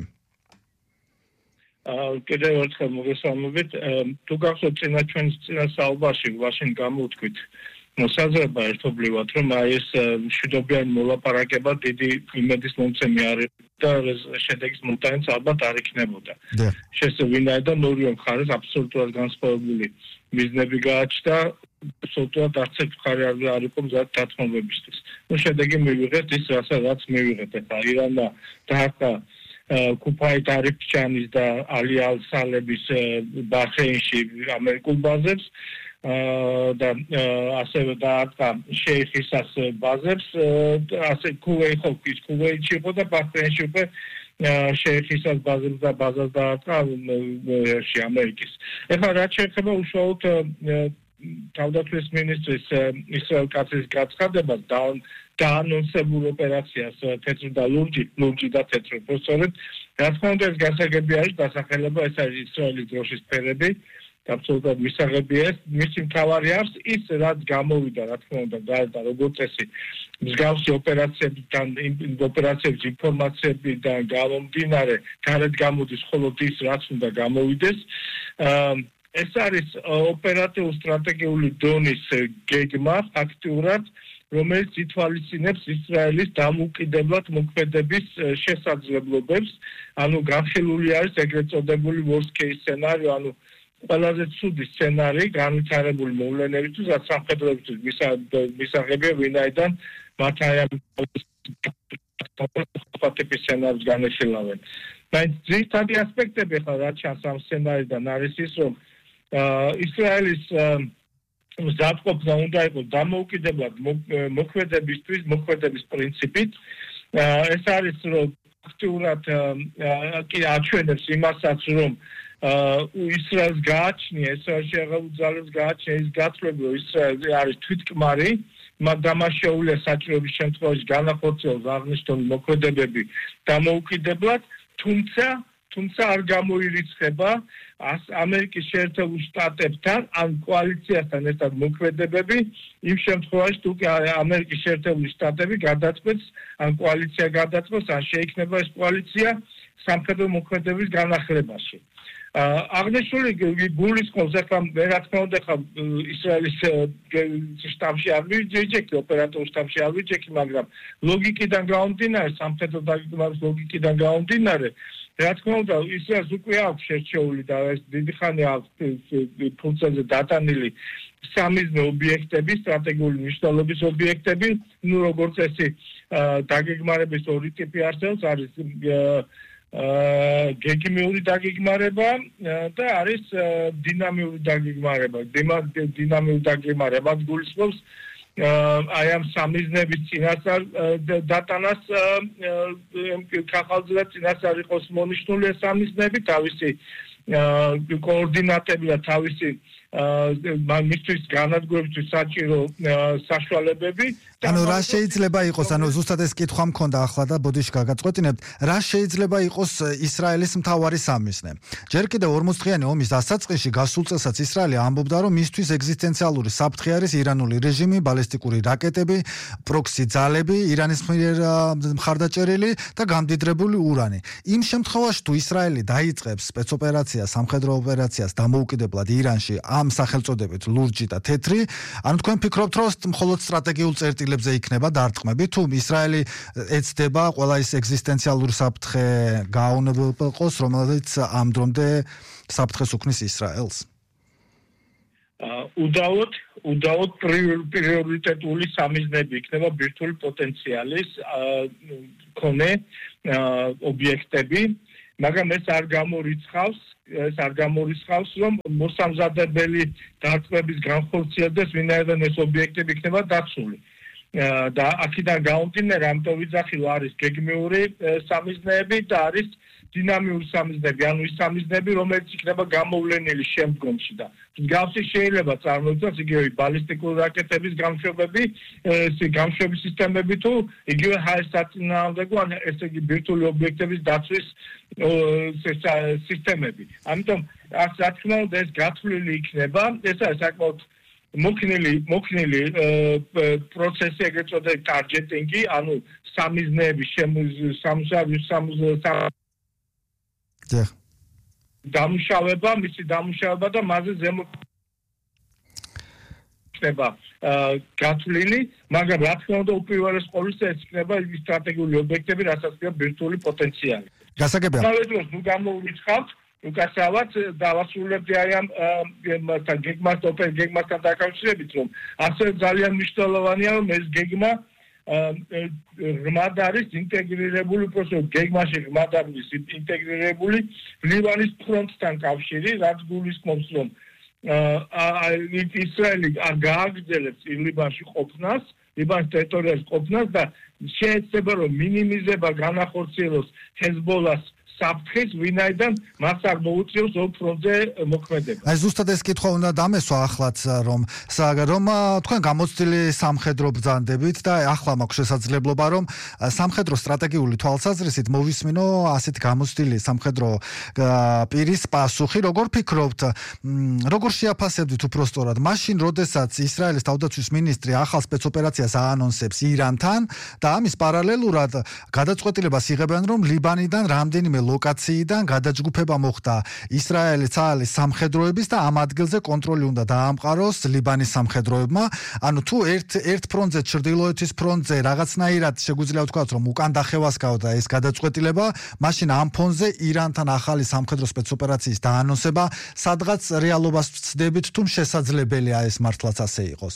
კიდევ ერთხელ მოგესალმებით. თუ გახსოვთ წინა ჩვენს წინა საუბარში ვაშინ გამოვთქვით მოსაზრება ერთობლივად, რომ აი ეს მშვიდობიანი მოლაპარაკება დიდი იმედის მომცემი არის და შედეგის მომტანიც ალბათ არ იქნებოდა. შესაძლოა ნორი მხარეს აბსოლუტურად განსხვავებული მიზნები გააჩნდა, აბსოლუტურად არც ერთ მხარე არ იყო მზად დათმობებისთვის. ნუ შედეგი მივიღეთ ის, რასაც მივიღეთ. ახლა ირანა დაარტყა კუფაი ტარიფჩანის და ალი ალ-სალების ბაჰრეინში ამერიკულ ბაზებს და ასევე დაარტყა შეიხისას ბაზებს, ასე ქუვეითის ქუვეითში იყო და ბაჰრეინში უკვე შეიხისას ბაზებს და ბაზას დაარტყა ამერიკის. ეხლა რაც შეეხება უშუალოდ თავდაცვის მინისტრის ისრაელ კაცის განცხადებას დაანონსებულ ოპერაციას თეთრი და ლურჯი, ლურჯი და თეთრი. სწორედ რა თქმა უნდა ეს გასაგები არის დასახელება, ეს არის ისრაელის დროშის ფერები. აბსოლუტურად მისაღებია ეს, მისი მთავარი არის ის, რაც გამოვიდა, რა თქმა უნდა, გარდა როგორც წესი, მსგავსი ოპერაციებიდან, ოპერაციების ინფორმაციებიდან გამომდინარე, გარეთ გამოდის მხოლოდ ის, რაც უნდა გამოვიდეს. ეს არის ოპერატიულ სტრატეგიული დონის გეგმა, ფაქტიურად, რომელიც ითვალისწინებს ისრაელის დამოუკიდებლად მოქმედების შესაძლებლობებს, ანუ განხილული არის ეგრეთ წოდებული worst case სცენარი, ანუ ყველაზე ცუდი სცენარი განვითარებული მოვლენებისთვის, რაც სამხედროებისთვის მისაღებია, ვინაიდან მათ აი ამ ტიპის სცენარს განეხილავენ. მაინც ძირითადი ასპექტები ხა რაც ჩანს ამ სცენარიდან არის ის, რომ ისრაელის მზადყოფნა უნდა იყოს დამოუკიდებლად მოქმედებისთვის, მოქმედების პრინციპით. ეს არის რომ ფაქტიურად კი აჩვენებს იმასაც, რომ ისრაელს გააჩნია, ესრაელში აღარ ძალებს გააჩნია ის გაცვლები, რომ ისრაელი არის თვითკმარი, მაგრამ მას შეუძლია საჭიროების შემთხვევაში განახორციელოს აღნიშნული მოქმედებები დამოუკიდებლად, თუმცა თუმცა არ გამოირიცხება ამერიკის შეერთებულ შტატებთან ან კოალიციასთან ერთად მოქმედებები იმ შემთხვევაში, თუ ამერიკის შეერთებული შტატები გადაწყვეტს ან კოალიცია გადაწყვეტს, ან შეიქმნება ეს კოალიცია სამხედრო მოქმედების განახლებაში. აღნიშნული გულისხმობს ახლა რა თქმა უნდა ახლა ისრაელის შტაბში არ ვიჯექი, ოპერატიულ შტაბში არ ვიჯექი, მაგრამ ლოგიკიდან გამომდინარე, სამხედრო დაგეგმვის ლოგიკიდან გამომდინარე, რა თქმა უნდა ისრაელს უკვე აქვს შერჩეული და ეს დიდი ხანი აქვს ფუნქციაზე დატანილი სამიზნე ობიექტები, სტრატეგიული მნიშვნელობის ობიექტები, ნუ როგორც წესი დაგეგმარების ორი ტიპი არსებობს, არის გეგმიური დაგეგმარება და არის დინამიური დაგეგმარება. დინამიური დაგეგმარება გულისხმობს აი ამ სამიზნების წინასწარ დატანას ხახალზე და წინასწარ იყოს მონიშნული ეს სამიზნები თავისი კოორდინატები და თავისი მისთვის განადგურებისთვის საჭირო საშუალებები. ანუ რა შეიძლება იყოს, ანუ ზუსტად ეს კითხვა მქონდა ახლა და ბოდიში გაგაწყვეტინებთ, რა შეიძლება იყოს ისრაელის მთავარი სამიზნე. ჯერ კიდევ ორმოცდღიანი ომის დასაწყისში გასულ წელსაც ისრაელი ამბობდა, რომ მისთვის ეგზისტენციალური საფრთხე არის ირანული რეჟიმი, ბალისტიკური რაკეტები, პროქსი ძალები, ირანის მიერ მხარდაჭერილი და გამდიდრებული ურანი. იმ შემთხვევაში თუ ისრაელი დაიწყებს სპეცოპერაციას, სამხედრო ოპერაციას დამოუკიდებლად ირანში ამ სახელწოდებით ლურჯი და თეთრი, ანუ თქვენ ფიქრობთ, რომ მხოლოდ სტრატეგიულ წერტილებზე იქნება დარტყმები, თუ ისრაელი ეცდება ყველა ის ეგზისტენციალური საფრთხე გააუნებელყოს, რომელიც ამ დრომდე საფრთხეს უქმნის ისრაელს? უდავოდ, უდავოდ პრიორიტეტული სამიზნები იქნება ბირთვული პოტენციალის მქონე ობიექტები, მაგრამ ეს არ გამორიცხავს ეს არ გამორიცხავს, რომ მოსამზადებელი დარტყმების განხორციელდეს, ვინაიდან ეს ობიექტები იქნება დაცული. და აქედან გამომდინარე, ამიტომ ვიძახილ არის გეგმიური სამიზნეები და არის დინამიური სამიზნეები, ანუ ის სამიზნეები, რომელიც იქნება გამოვლენილი შემდგომში და მსგავსი შეიძლება წარმოიდგინოს იგივე ბალისტიკური რაკეტების გამშვებები, გამშვების სისტემები თუ იგივე ჰაერსაწინააღმდეგო, ან ესე იგი ბირთვული ობიექტების დაცვის სისტემები. ამიტომ რა თქმა უნდა ეს გათვლილი იქნება, ეს არის საკმაოდ მოქნილი მოქნილი პროცესი, ეგრეთ წოდებული ტარგეტინგი, ანუ სამიზნეების სამუშაო დამუშავება, მისი დამუშავება და მასზე ზემო ხდება გათვლილი, მაგრამ რა თქმა უნდა უპირველეს ყოვლისა ეს იქნება ის სტრატეგიული ობიექტები, რასაც ქვია ბირთვული პოტენციალი. გასაგებია. თავედროს ნუ გამოვიწყავთ უკაცრავად დავასრულებდი აი ამ გეგმასთან ოპერ გეგმასთან დაკავშირებით, რომ ასე ძალიან მნიშვნელოვანია, რომ ეს გეგმა ღრმად არის ინტეგრირებული, უბრალოდ გეგმაში ღრმად არის ინტეგრირებული ლიბანის ფრონტთან კავშირი, რაც გულისხმობს, რომ ისრაელი არ გააგრძელებს ლიბანში ყოფნას, ლიბანის ტერიტორიაზე ყოფნას და შეეცდება, რომ მინიმიზება განახორციელოს ჰეზბოლას საფრთხეს, ვინაიდან მას არ მოუწევს ორ ფრონტზე მოქმედება. აი ზუსტად ეს კითხვა უნდა დამესვა ახლაც, რომ რომ თქვენ გამოცდილი სამხედრო ბრძანდებით და ახლა მაქვს შესაძლებლობა, რომ სამხედრო სტრატეგიული თვალსაზრისით მოვისმინო ასეთ გამოცდილი სამხედრო პირის პასუხი. როგორ ფიქრობთ, როგორ შეაფასებდით უпростоრად მაშინ, როდესაც ისრაელის თავდაცვის მინისტრი ახალ სპეცოპერაციას აანონსებს ირანთან და ამის პარალელურად გადაწყვეტილებას იღებენ, რომ ლიბანიდან რამდენიმე ლოკაციიდან გადაჯგუფება მოხდა ისრაელის ცალის სამხედროების და ამ ადგილზე კონტროლი უნდა დაამყაროს ლიბანის სამხედროებმა. ანუ თუ ერთ ერთ ფრონტზე, ჩრდილოეთის ფრონტზე რაღაცნაირად შეგვიძლია ვთქვათ, რომ უკან დახევას გავდა ეს გადაწყვეტილება, მაშინ ამ ფონზე ირანთან ახალი სამხედრო სპეცოპერაციის დაანონსება სადღაც რეალობას ვცდებით, თუ შესაძლებელია ეს მართლაც ასე იყოს.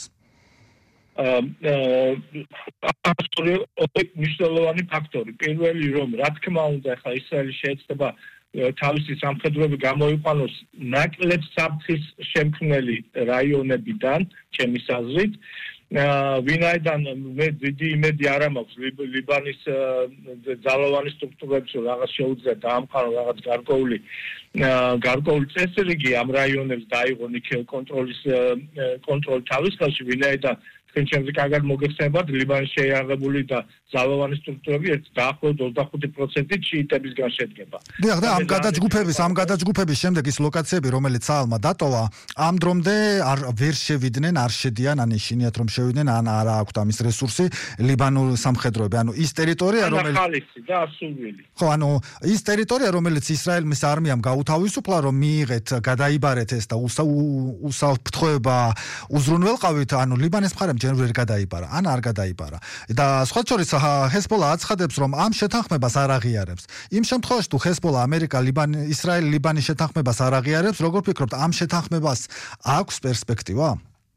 მნიშვნელოვანი ფაქტორი. პირველი, რომ რა თქმა უნდა, ახლა ისრაელი შეეცდება თავისი სამხედროები გამოიყვანოს ნაკლებ საფრთხის შემქმნელი რაიონებიდან, ჩემის აზრით, ვინაიდან მე დიდი იმედი არ მაქვს ლიბანის ძალოვანი სტრუქტურებს, რომ რაღაც შეუძლია დაამყარო რაღაც გარკვეული გარკვეული წესრიგი ამ რაიონებს დაიღონ იქ კონტროლის კონტროლი თავის ხელში, ვინაიდან ჩვენში კარგად მოგეხსენებათ, ლიბანის შეიარაღებული და ძალოვანი სტრუქტურები ერთ დაახლოებით ოცდახუთი პროცენტით შიიტებისგან შედგება. დიახ, და ამ გადაჯგუფების, ამ გადაჯგუფების შემდეგ ის ლოკაციები, რომელიც საალმა დატოვა, ამ დრომდე არ ვერ შევიდნენ, არ შედიან, ან ეშინიათ რომ შევიდნენ, ან არა აქვთ ამის რესურსი ლიბანურ სამხედროები. ანუ ის ტერიტორია, რომელიც ხალისი და ასურვილი. ხო, ანუ ის ტერიტორია, რომელიც ისრაელის არმიამ გაუთავისუფლა, რომ მიიღეთ, გადაიბარეთ ეს და უსაფრთხოება უზრუნველყავით, ანუ ლიბანის მხარემ ჯერ ვერ გადაიბარა, ან არ გადაიბარა. და სხვა შორის ჰეზბოლა აცხადებს, რომ ამ შეთანხმებას არ აღიარებს. იმ შემთხვევაში თუ ჰეზბოლა ამერიკა ლიბანი ისრაელი ლიბანის შეთანხმებას არ აღიარებს, როგორ ფიქრობთ, ამ შეთანხმებას აქვს პერსპექტივა?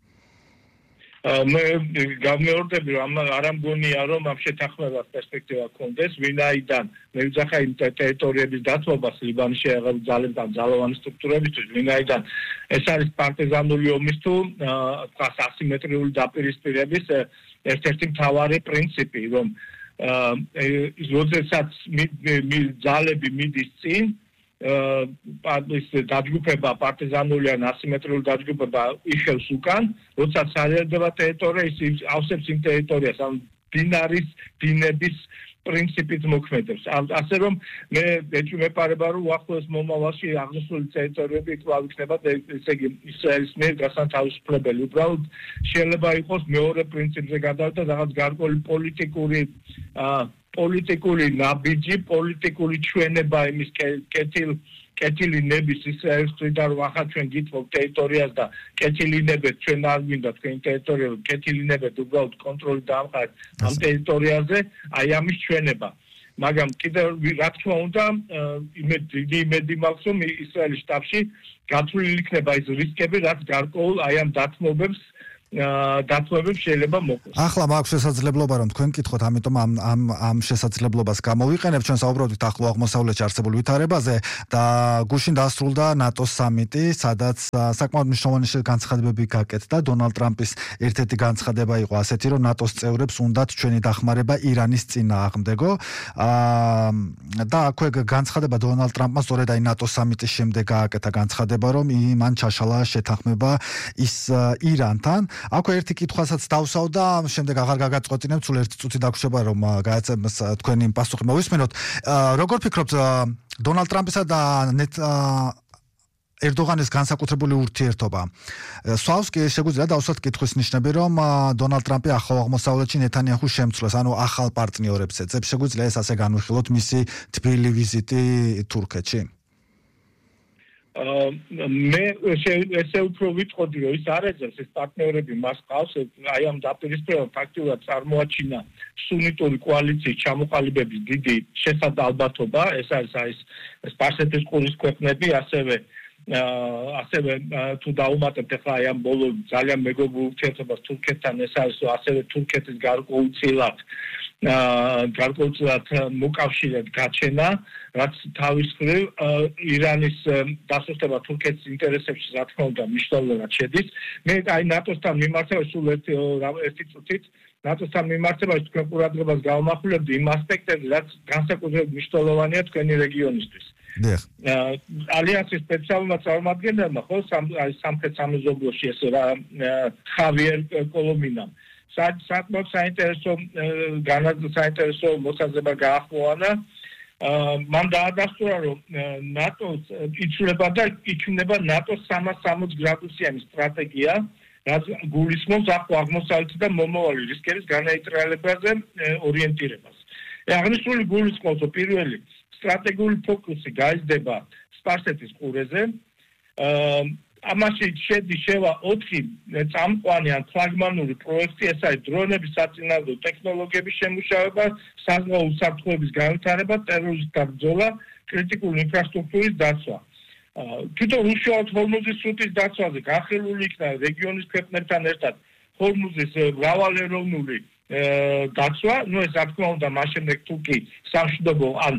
მე გამეორდები, რომ არ ამგონია, რომ ამ შეთანხმებას პერსპექტივა ჰქონდეს, ვინაიდან მე ვიძახა იმ ტერიტორიების დათმობას ლიბანის შეიარაღებული ძალებთან, ძალოვანი სტრუქტურებისთვის, ვინაიდან ეს არის პარტიზანული ომის თუ ასიმეტრიული დაპირისპირების ერთ-ერთი მთავარი პრინციპი, რომ როდესაც ძალები მიდის წინ, პარტიის დაჯგუფება პარტიზანული ან ასიმეტრიული დაჯგუფება იშევს უკან, როცა სარიადება ტერიტორია ის ავსებს იმ ტერიტორიას, ამ დინარის, დინების პრინციპით მოქმედებს. ასე რომ მე ეჭვი მეპარება რომ უახლოეს მომავალში აღნიშნული ტერიტორიები კვლავ იქნება ესე იგი ისრაელის მიერ გასათავისუფლებელი. უბრალოდ შეიძლება იყოს მეორე პრინციპზე გადავიდა რაღაც გარკვეული პოლიტიკური პოლიტიკური ნაბიჯი, პოლიტიკური ჩვენება იმის კეთილ კეთილი ნების ისრაელის მხრიდან რომ ახლა ჩვენ გიტყობ ტერიტორიას და კეთილი ნებეთ ჩვენ არ გვინდა თქვენი ტერიტორია, კეთილი ნებეთ უბრალოდ კონტროლი დაამყარეთ ამ ტერიტორიაზე, აი ამის ჩვენება. მაგრამ კიდევ რა თქმა უნდა, იმედი დიდი იმედი მაქვს რომ ისრაელის შტაბში გათვლილი იქნება ის რისკები, რაც გარკვეულ აი ამ დათმობებს დათმობებს შეიძლება მოკლეს. ახლა მაქვს შესაძლებლობა რომ თქვენ კითხოთ, ამიტომ ამ ამ ამ შესაძლებლობას გამოვიყენებ. ჩვენ საუბრობთ ახლო აღმოსავლეთში არსებულ ვითარებაზე და გუშინ დასრულდა ნატოს სამიტი, სადაც საკმაოდ მნიშვნელოვანი განცხადებები გაკეთდა. დონალდ ტრამპის ერთ-ერთი განცხადება იყო ასეთი, რომ ნატოს წევრებს უნდათ ჩვენი დახმარება ირანის წინააღმდეგო. და აქვე განცხადება დონალდ ტრამპმა სწორედ აი ნატოს სამიტის შემდეგ გააკეთა განცხადება, რომ მან ჩაშალა შეთანხმება ის ირანთან. აქვე ერთი კითხვასაც დავსავ და შემდეგ აღარ გაგაწყვეტინებ, სულ ერთი წუთი დაგვრჩება რომ გააცემს თქვენი პასუხი მოვისმენოთ. როგორ ფიქრობთ დონალდ ტრამპისა და ერდოღანის განსაკუთრებული ურთიერთობა? სვავს კი შეგვიძლია დავსვათ კითხვის ნიშნები, რომ დონალდ ტრამპი ახლო აღმოსავლეთში ნეთანიაჰუს შემცვლას, ანუ ახალ პარტნიორებს ეძებს. შეგვიძლია ეს ასე განვიხილოთ მისი თბილი ვიზიტი თურქეთში? მე ესე უფრო ვიტყოდი რომ ის არ ეძებს, ეს პარტნიორები მას ყავს, აი ამ დაპირისპირება ფაქტიურად წარმოაჩინა სუნიტური კოალიციის ჩამოყალიბების დიდი შესაძლებლობა, ეს არის აი ეს სპარსეთის ყურის ქვეყნები, ასევე ასევე თუ დაუმატებთ ახლა აი ამ ბოლო ძალიან მეგობრულ ურთიერთობას თურქეთთან, ეს არის ასევე თურქეთის გარკვეულწილად გარკვეულწილად მოკავშირედ გაჩენა, რაც თავის მხრივ ირანის დასუსტება თურქეთის ინტერესებში რა თქმა უნდა მნიშვნელოვნად შედის. მე აი ნატოსთან მიმართებაში სულ ერთი ერთი წუთით ნატოსთან მიმართებაში თქვენ ყურადღებას გავამახვილებდი იმ ასპექტებზე, რაც განსაკუთრებით მნიშვნელოვანია თქვენი რეგიონისთვის. დიახ. ალიანსის სპეციალურმა წარმომადგენელმა ხო აი სამხრეთ სამეზობლოში ეს ხავიერ კოლომინამ საკმაოდ საინტერესო საინტერესო მოსაზრება გაახმოვანა. მან დაადასტურა რომ ნატოს იცვლება და იქმნება ნატოს სამას სამოცი გრადუსიანი სტრატეგია, რაც გულისხმობს ახლო აღმოსავლეთი და მომავალი რისკების განაიტრალებაზე ორიენტირებას. აღნიშნული გულისხმობს პირველი სტრატეგიული ფოკუსი გაიზრდება სპარსეთის ყურეზე. ამაში შედის შევა ოთხი წამყვანი ან ფლაგმანური პროექტი, ეს არის დრონების საწინააღმდეგო ტექნოლოგიების შემუშავება, საზღვაო უსაფრთხოების განვითარება, ტერორიზმთან ბრძოლა, კრიტიკული ინფრასტრუქტურის დაცვა. თვითონ უშუალოდ ჰორმუზის სრუტის დაცვაზე განხილული იქნა რეგიონის ქვეყნებთან ერთად ჰორმუზის მრავალეროვნული დაცვა, ну ეს რა თქმა უნდა მას შემდეგ თუ კი სამშვიდობო ან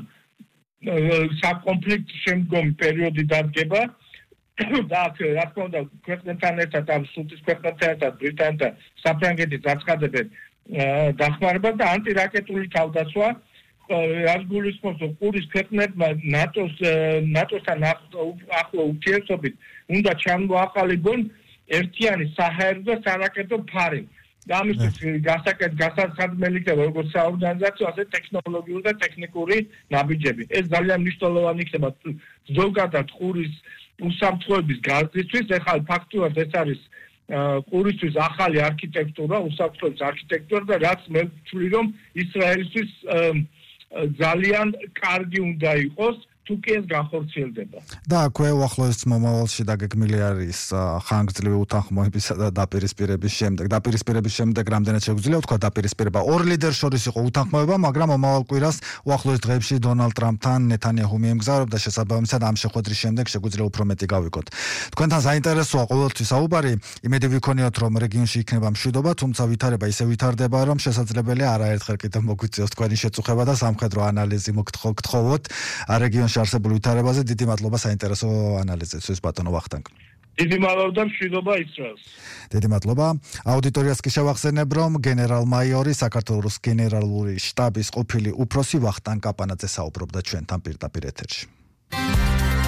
საკონფლიქტო შემდგომი პერიოდი დადგება და რა თქმა უნდა ქვეყნებთან ერთად ამ სრუტის ქვეყნებთან ერთად ბრიტანეთთან საფრანგეთის დაცხადებენ დახმარება და ანტირაკეტული თავდაცვა, რაც გულისხმობს რომ ყურის ქვეყნებმა ნატოს ნატოსთან ახლო ურთიერთობით უნდა ჩამოაყალიბონ ერთიანი საჰაერო და სარაკეტო ფარი. და ამისთვის გასაკეთ გასაცადმელი იქნება როგორც საორგანიზაციო, ასე ტექნოლოგიური და ტექნიკური ნაბიჯები. ეს ძალიან მნიშვნელოვანი იქნება ზოგადად ყურის უსაფრთხოების გაზრდისთვის. ეხლა ფაქტურად ეს არის ყურისთვის ახალი არქიტექტურა, უსაფრთხოების არქიტექტურა და რაც მე ვთვლი რომ ისრაელისთვის ძალიან კარგი უნდა იყოს თუ კი ეს განხორციელდება. და აქვე უახლოეს მომავალში დაგეგმილი არის ხანგრძლივი უთანხმოებისა და დაპირისპირების შემდეგ. დაპირისპირების შემდეგ რამდენად შეგვიძლია ვთქვა დაპირისპირება ორ ლიდერს შორის იყო უთანხმოება, მაგრამ მომავალ კვირას უახლოეს დღეებში დონალდ ტრამპთან ნეთანიაჰუ მიემგზავრება და შესაბამისად ამ შეხვედრის შემდეგ შეგვიძლია უფრო მეტი გავიგოთ. თქვენთან საინტერესოა ყოველთვის საუბარი, იმედი ვიქონიოთ რომ რეგიონში იქნება მშვიდობა, თუმცა ვითარება ისე ვითარდება რომ შესაძლებელია არაერთხელ კიდევ მოგვიწევს თქვენი შეწუხება და სამხედრო ანალიზი მოგთხოვოთ რეგიონში არსებულ ვითარებაზე. დიდი მადლობა საინტერესო ანალიზისთვის ბატონო ვახტანგ. დიდი მადლობა და მშვიდობა ისრაელს. დიდი მადლობა. აუდიტორიას კი შევახსენებ რომ გენერალ-მაიორი საქართველოს გენერალური შტაბის ყოფილი უფროსი ვახტანგ კაპანაძე საუბრობდა ჩვენთან პირდაპირ ეთერში.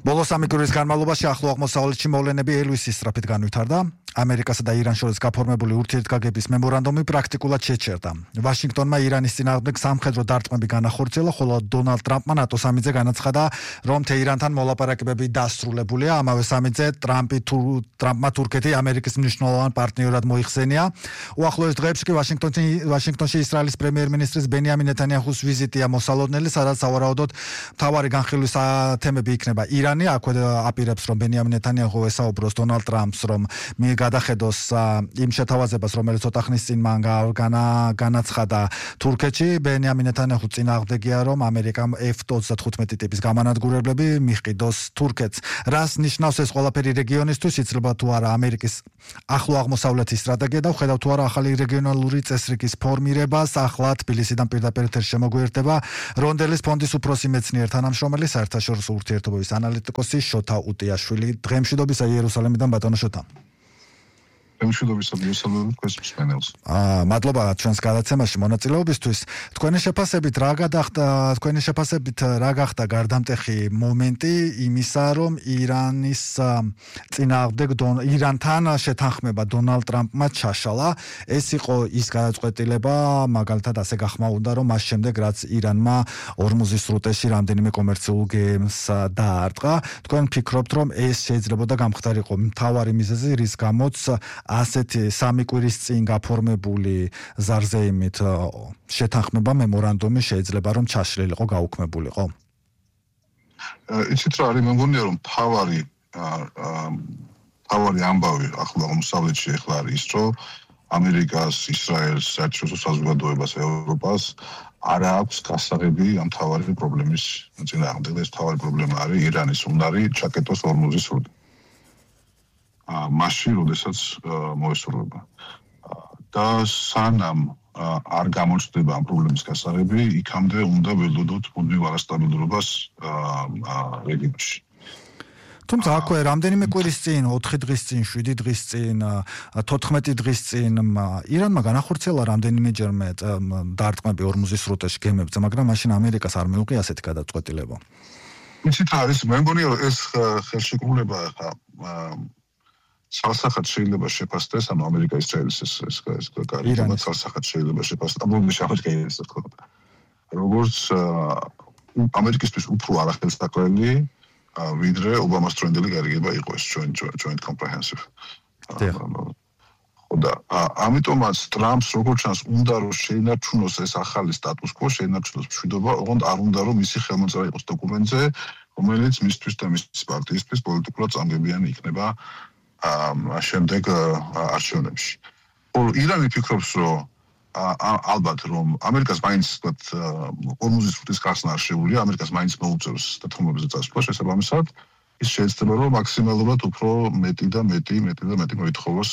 ბოლო სამი კვირის განმავლობაში ახლო აღმოსავლეთში მოვლენები ელვის ისწრაფით განვითარდა. ამერიკასა და ირანს შორის გაფორმებული ურთიერთგაგების მემორანდუმი პრაქტიკულად შეჩერდა. ვაშინგტონმა ირანის წინააღმდეგ სამხედრო დარტყმები განახორციელა, ხოლო დონალდ ტრამპმა ნატო სამიძე განაცხადა, რომ თეირანთან მოლაპარაკებები დასრულებულია. ამავე სამიძე ტრამპი ტრამპმა თურქეთი ამერიკის მნიშვნელოვან პარტნიორად მოიხსენია. უახლოეს დღეებში კი ვაშინგტონში ვაშინგტონში ისრაელის პრემიერ-მინისტრის ბენიამინ ნეთანიაჰუს ვიზიტია მოსალოდნელი, სადაც სავარაუდოდ მთავარი განხილვის თემები იქნება ირანი. აქვე აპირებს, რომ ბენიამინ ნეთანიაჰუ ესაუბროს დონალდ ტრამპს, რომ გადახედოს იმ შეთავაზებას, რომელიც ცოტა ხნის წინ მან განაცხადა თურქეთში. ბენიამინ ნეთანიაჰუ წინააღმდეგია, რომ ამერიკამ ეფ ოცდათხუთმეტი ტიპის გამანადგურებლები მიჰყიდოს თურქეთს. რას ნიშნავს ეს ყველაფერი რეგიონისთვის? იცლება თუ არა ამერიკის ახლო აღმოსავლეთის სტრატეგია და ვხედავ თუ არა ახალი რეგიონალური წესრიგის ფორმირებას. ახლა თბილისიდან პირდაპირ ეთერში შემოგვიერთდება რონდელის ფონდის უფროსი მეცნიერ თანამშრომელი, საერთაშორისო ურთიერთობების ანალიტიკოსი შოთა უტიაშვილი. დღემშვიდობისა იერუსალიმიდან, ბატონო შოთა. მშვიდობისა მიესალმებით თქვენს მსმენელს. აა მადლობა ჩვენს გადაცემაში მონაწილეობისთვის. თქვენი შეფასებით რა გადახდა, თქვენი შეფასებით რა გახდა გარდამტეხი მომენტი იმისა, რომ ირანის წინააღმდეგ ირანთან შეთანხმება დონალდ ტრამპმა ჩაშალა. ეს იყო ის გადაწყვეტილება, მაგალითად ასე გახმაურდა, რომ მას შემდეგ რაც ირანმა ორმუზის სრუტეში რამდენიმე კომერციულ გემს დაარტყა. თქვენ ფიქრობთ, რომ ეს შეიძლებოდა გამხდარიყო მთავარი მიზეზი, რის გამოც ასეთი სამი კვირის წინ გაფორმებული ზარზეიმით შეთანხმება მემორანდუმი შეიძლება რომ ჩაშლილიყო, გაუქმებულიყო. იცით რა არის, მე მგონია რომ თავარი თავარი ამბავი ახლო აღმოსავლეთში ახლა არის ის, რომ ამერიკას, ისრაელს, საერთაშორისო საზოგადოებას, ევროპას არ აქვს გასაღები ამ თავარი პრობლემის წინააღმდეგ. ეს თავარი პრობლემა არის ირანის უნარი ჩაკეტოს ორმუზის სრუტე. მასში, როდესაც მოესურვება. და სანამ არ გამოჩნდება ამ პრობლემის გასაღები, იქამდე უნდა ველოდოთ მუდმივ არასტაბილურობას რეგიონში. თუმცა აქვე რამდენიმე კვირის წინ, ოთხი დღის წინ, შვიდი დღის წინ, თოთხმეტი დღის წინ ირანმა განახორციელა რამდენიმეჯერმე დარტყმები ორმუზის სრუტეში გემებზე, მაგრამ მაშინ ამერიკას არ მიუღია ასეთი გადაწყვეტილება. იცით რა არის, მე მგონია რომ ეს ხელშეკრულება ხა ცალსახად შეიძლება შეფასდეს, ანუ ამერიკა-ისრაელის ეს ეს ეს გარიგება ცალსახად შეიძლება შეფასდეს. ამბობი შეახერხა ეს თქო. როგორც ამერიკისთვის უფრო არახელსაყრელი, ვიდრე ობამას დროინდელი გარიგება იყო ეს joint joint comprehensive. ხოდა ამიტომაც ტრამპს როგორც ჩანს უნდა რომ შეინარჩუნოს ეს ახალი status quo, შეინარჩუნოს მშვიდობა, ოღონდ არ უნდა რომ მისი ხელმოწერა იყოს დოკუმენტზე, რომელიც მისთვის და მის პარტიისთვის პოლიტიკურად წამგებიანი იქნება ამ შემდეგ არჩევნებში. ხოლო ირანი ფიქრობს, რომ ალბათ რომ ამერიკას მაინც თქვათ ორმუზის სრუტის გახსნა არ შეუძლია, ამერიკას მაინც მოუწევს დათმობებზე წასვლა შესაბამისად, ის შეიძლება რომ მაქსიმალურად უფრო მეტი და მეტი, მეტი და მეტი მოითხოვოს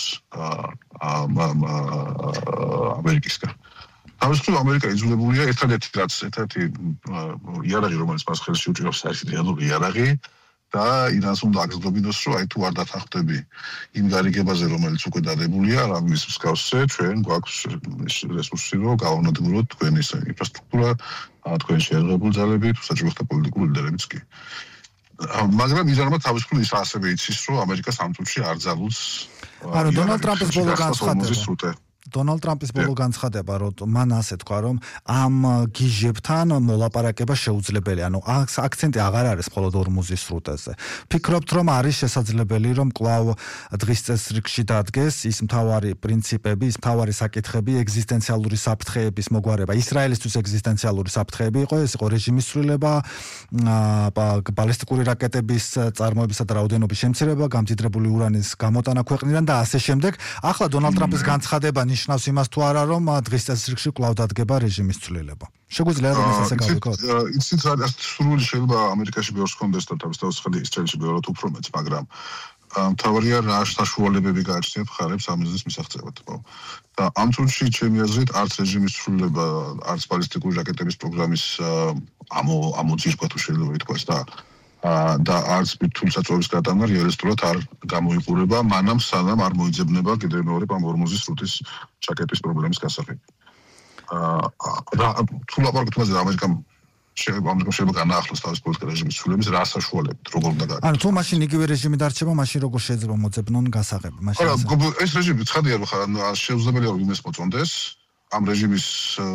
ამერიკისგან. თავისუფლად ამერიკა იძულებულია ერთადერთი რაც ერთადერთი იარაღი, რომელიც მას ხელში უჭირავს, არის რეალური იარაღი. და ირანს უნდა აგზნობინოს, რომ აი თუ არ დათანხმდები იმ გარიგებაზე, რომელიც უკვე დადებულია, რამის მსგავსზე, ჩვენ გვაქვს რესურსი, რომ გავანადგუროთ თქვენი ინფრასტრუქტურა, თქვენი შეერთებული ძალები, თუ საჭიროა პოლიტიკური ლიდერებიც კი. მაგრამ ირანმა თავისუფლად ის ასევე იცის, რომ ამერიკას ამ წუთში არ ძალუძს ანუ დონალდ ტრამპის ბოლო განცხადება. დონალდ ტრამპის ბოლო განცხადება, რომ მან ასე თქვა, რომ ამ გიჟებთან მოლაპარაკება შეუძლებელია. ანუ აქცენტი აღარ არის მხოლოდ ორმუზის სრუტეზე. ფიქრობთ, რომ არის შესაძლებელი, რომ კვლავ დღის წესრიგში დადგეს ის მთავარი პრინციპები, ის მთავარი საკითხები, ეგზისტენციალური საფრთხეების მოგვარება. ისრაელისთვის ეგზისტენციალური საფრთხეები იყო, ეს იყო რეჟიმის ცვლილება, ბალისტიკური რაკეტების წარმოებისა და რაოდენობის შემცირება, გამძიდრებული ურანის გამოტანა ქვეყნიდან და ასე შემდეგ. ახლა დონალდ ტრამპის განცხადება ნიშნავს იმას თუ არა, რომ დღის წესრიგში კვლავ დადგება რეჟიმის ცვლილება. შეგვიძლია რომ ეს ასე გავიქოთ? იცით რა, სრული შეიძლება ამერიკაში ბევრს კონდეს და თავის თავის ისრაელში ბევრად უფრო მეც, მაგრამ მთავარია რა საშუალებები გააჩნიათ მხარებს ამ მიზნის მისაღწევად, ხო? და ამ წუთში ჩემი აზრით არც რეჟიმის ცვლილება, არც ბალისტიკური რაკეტების პროგრამის ამოძირკვა თუ შეიძლება ითქვას და და არც ბირთვული საწვავის გადანა რეალისტურად არ გამოიყურება, მანამ სანამ არ მოიძებნება კიდევ მეორე ამ ორმუზის სრუტის ჩაკეტვის პრობლემის გასაღები. აა თუ ლაპარაკობთ ამაზე, ამერიკამ შეიძლება განაახლოს თავის პოლიტიკურ რეჟიმის ცვლილების რა საშუალებით, როგორ უნდა გააკეთოს. ანუ თუ მაშინ იგივე რეჟიმი დარჩება, მაშინ როგორ შეიძლება მოძებნონ გასაღები? მაშინ ეს რეჟიმი ცხადია, რომ ხარ შეუძლებელია რომ იმეს მოწონდეს. ამ რეჟიმის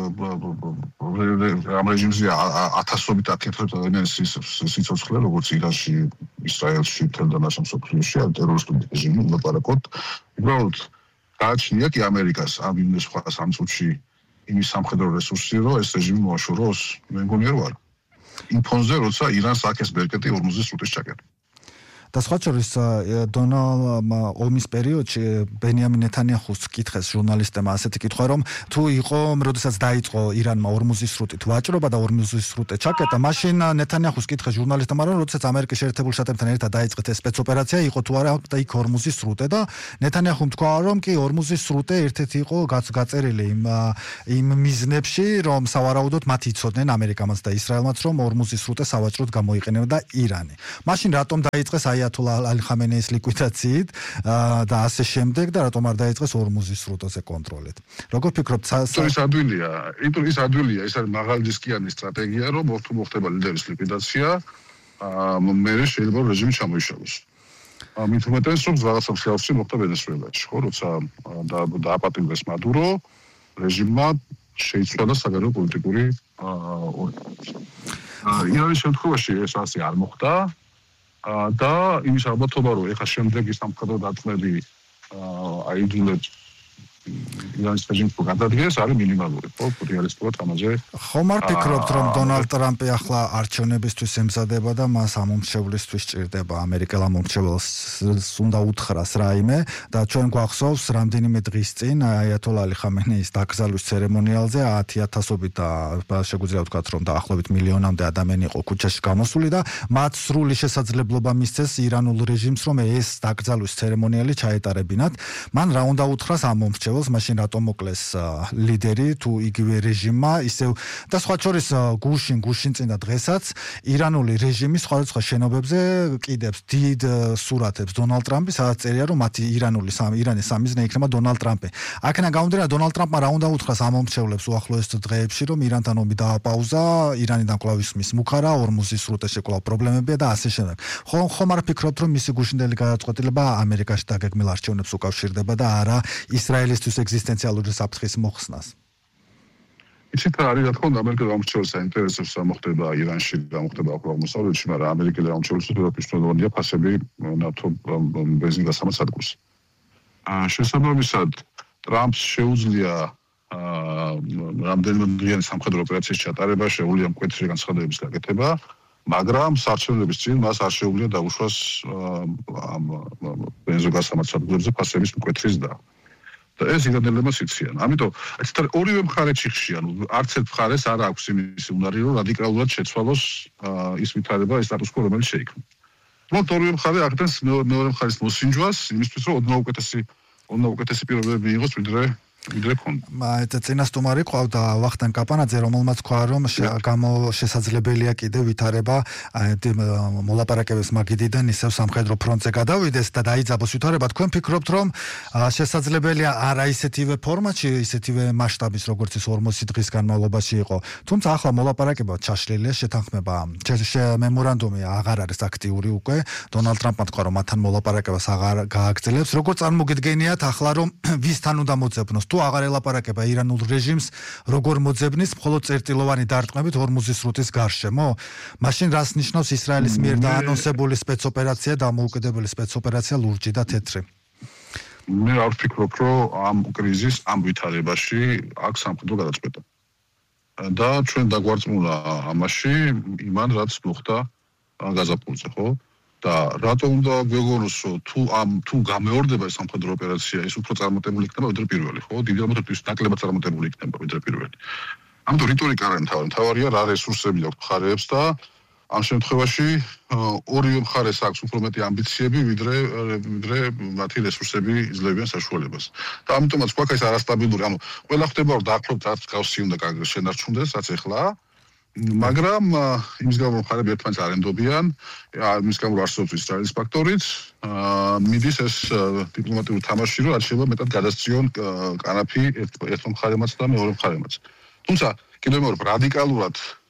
ამ რეჟიმზე ათასობით ათასობით ადამიანის სიცოცხლე, როგორც ირანში, ისრაელში, თელდანაშა მსოფლიოში, ამ ტერორისტულ რეჟიმს ვლაპარაკობთ. უბრალოდ გააჩნია კი ამერიკას ამ იმ სხვა სამ წუთში იმის სამხედრო რესურსი, რომ ეს რეჟიმი მოაშოროს, მე მგონია რომ არა. იმ ფონზე, როცა ირანს აქეს ბერკეტი ორმოცდაოთხ წუთის ჩაკეტა. და სხვა შორის დონალდ ომის პერიოდში ბენიამინ ნეთანიაჰუს კითხეს ჟურნალისტებმა ასეთი კითხვა, რომ თუ იყო, როდესაც დაიწყო ირანმა ორმოცდაოთხ სრუტით ვაჭრობა და ორმოცდაოთხ სრუტე ჩაკეტა, მაშინ ნეთანიაჰუს კითხეს ჟურნალისტებმა, რომ როდესაც ამერიკის შეერთებულ შტატებთან ერთად დაიწყეთ ეს სპეცოპერაცია, იყო თუ არა და იქ ორმოცდაოთხ სრუტე და ნეთანიაჰუმ თქვა, რომ კი ორმოცდაოთხ სრუტე ერთ-ერთი იყო გაწერილი იმ იმ მიზნებში, რომ სავარაუდოდ მათ იცოდნენ ამერიკამაც და ისრაელმაც, რომ ორმოცდაოთხ სრუტე სავაჭროდ გამოიყენებდა ირანი. მაშინ რატომ დაიწყეს აიათოლა ალი ხამენეის ლიკვიდაციით და ასე შემდეგ და რატომ არ დაიწყეს ორმოცდაოთხ სრუტეზე კონტროლით. როგორ ფიქრობთ? ის ადვილია, ის ადვილია, ეს არის მაღალდისკიანი სტრატეგია, რომ თუ მოხდება ლიდერის ლიკვიდაცია, მე შეიძლება რეჟიმი ჩამოიშალოს. მით უმეტეს, რომ რაღაცა მსგავსი მოხდა ვენესუელაში, ხო, როცა დააპატიმრეს მადურო, რეჟიმმა შეიცვალა საგარეო პოლიტიკური ორგანიზაცია. ირანის შემთხვევაში ეს ასე არ მოხდა. და იმის ალბათობა, რომ ეხა შემდეგი სამხედრო დაწყვეტი აიძულებს ირანის რეჟიმს გადადგეს, არის მინიმალური, ხო, რეალისტურად ამაზე. ხომ არ ფიქრობთ, რომ დონალდ ტრამპი ახლა არჩევნებისთვის ემზადება და მას ამომრჩევლისთვის ჭირდება ამერიკელ ამომრჩეველს უნდა უთხრას რაიმე და ჩვენ გვახსოვს რამდენიმე დღის წინ აიათოლა ალი ხამენეის დაკრძალვის ცერემონიალზე ათი ათასობით და შეგვიძლია ვთქვათ, რომ დაახლოებით მილიონამდე ადამიანი იყო ქუჩაში გამოსული და მათ სრული შესაძლებლობა მისცეს ირანულ რეჟიმს, რომ ეს დაკრძალვის ცერემონიალი ჩაეტარებინათ. მან რა უნდა უთხრას ამომრჩეველს, მაშინ რატომ მოკლეს ლიდერი თუ იგივე რეჟიმმა, ისევ და სხვა შორის გუშინ გუშინ წინ და დღესაც ირანული რეჟიმის სხვადასხვა შენობებზე კიდევს დიდ სურათებს დონალდ ტრამპი, სადაც წერია, რომ მათი ირანული ირანის სამიზნე იქნება დონალდ ტრამპი. აქედან გამომდინარე, დონალდ ტრამპმა რა უნდა უთხრას ამომრჩევლებს უახლოეს დღეებში, რომ ირანთან ომი დააპაუზა, ირანიდან კვლავ ისმის მუქარა, ორმოცდაოთხ სრუტეში კვლავ პრობლემებია და ასე შემდეგ. ხომ ხომ არ ფიქრობთ, რომ მისი გუშინდელი გადაწყვეტილება ამერიკაში დაგეგმილ არჩევნებს უკავშირდება და არა ისრაელისთვის ეგზისტენციალური საფრთხის მოხსნას? იცით რა არის, რა თქმა უნდა, ამერიკელ ამომრჩეველს აინტერესებს რა მოხდება ირანში და მოხდება აღმოსავლეთში, მაგრამ ამერიკელ ამომრჩეველს უპირველესწორია ფასები ნავთო ბენზინის გასამაც ადგილს. შესაბამისად, ტრამპს შეუძლია რამდენიმე დღიანი სამხედრო ოპერაციის ჩატარება, შეუძლია მკვეთრი განცხადებების გაკეთება, მაგრამ საარჩევნების წინ მას არ შეუძლია დაუშვას ამ ბენზინის გასამაც ადგილებზე ფასების მკვეთრი ზრდა. ეს ირანელებმა იციან. ამიტომ ეს ორივე მხარე ჩიხში, ანუ არც ერთ მხარეს არ აქვს იმის უნარი, რომ რადიკალურად შეცვალოს ის ვითარება, ის სტატუს კვო, რომელიც შეიქმნა. მოკლედ ორივე მხარე ახდენს მეორე მხარის მოსინჯვას, იმისთვის რომ ოდნავ უკეთესი ოდნავ უკეთესი პირობები მიიღოს, ვიდრე ვიდრე ქონდა. այդ წინასწომარი ყავდა ვახტანგ კაპანაძე, რომელმაც თქვა, რომ გამო შესაძლებელია კიდევ ვითარება მოლაპარაკებების მაგიდიდან ისევ სამხედრო ფრონტზე გადავიდეს და დაიძაბოს ვითარება. თქვენ ფიქრობთ, რომ შესაძლებელია არა ისეთივე ფორმატში, ისეთივე მასშტაბის, როგორც ის ორმოცი დღის განმავლობაში იყო. თუმცა ახლა მოლაპარაკება ჩაშლილია, შეთანხმება, მემორანდუმი აღარ არის აქტიური უკვე. დონალდ ტრამპმა თქვა, რომ მათთან მოლაპარაკებას აღარ გააგრძელებს. როგორ წარმოგიდგენიათ ახლა, რომ ვისთან უნდა მოძებნოს? თუ აღარ ელაპარაკება ირანულ რეჟიმს, როგორ მოძებნის მხოლოდ წერტილოვანი დარტყმებით ორმოცდაოთხ სრუტის გარშემო? მაშინ რას ნიშნავს ისრაელის მიერ დაანონსებული სპეცოპერაცია, დამოუკიდებელი სპეცოპერაცია ლურჯი და თეთრი? მე არ ვფიქრობ, რომ ამ კრიზის ამ ვითარებაში აქვს სამხედრო გადაწყვეტა. და ჩვენ დაგვარწმუნა ამაში იმან, რაც მოხდა გაზაფხულზე, ხო? და რატომ უნდა გვეგონოს, რომ თუ ამ თუ გამეორდება ეს სამხედრო ოპერაცია, ის უფრო წარმატებული იქნება ვიდრე პირველი, ხო? დიდი ალბათობით ნაკლებად წარმატებული იქნება ვიდრე პირველი. ამიტომ რიტორიკა არ არის, თავარია რა რესურსები აქვს მხარეებს და ამ შემთხვევაში ორივე მხარეს აქვს უფრო მეტი ამბიციები, ვიდრე ვიდრე მათი რესურსები იძლევიან საშუალებას. და ამიტომაც გვაქვს ეს არასტაბილური, ანუ ყველა ხდება რომ დაახლოებით რაც გავსი უნდა შენარჩუნდეს, რაც ეხლა მაგრამ იმის გამო მხარეები ერთმანეთს არ ენდობიან, იმის გამო არსებობს ისრაელის ფაქტორიც, მიდის ეს დიპლომატიური თამაში, რომ არ შეიძლება მეტად გადასწიონ კანაფი ერთ მხარემაც და მეორე მხარემაც. თუმცა კიდევ მეორე რადიკალურად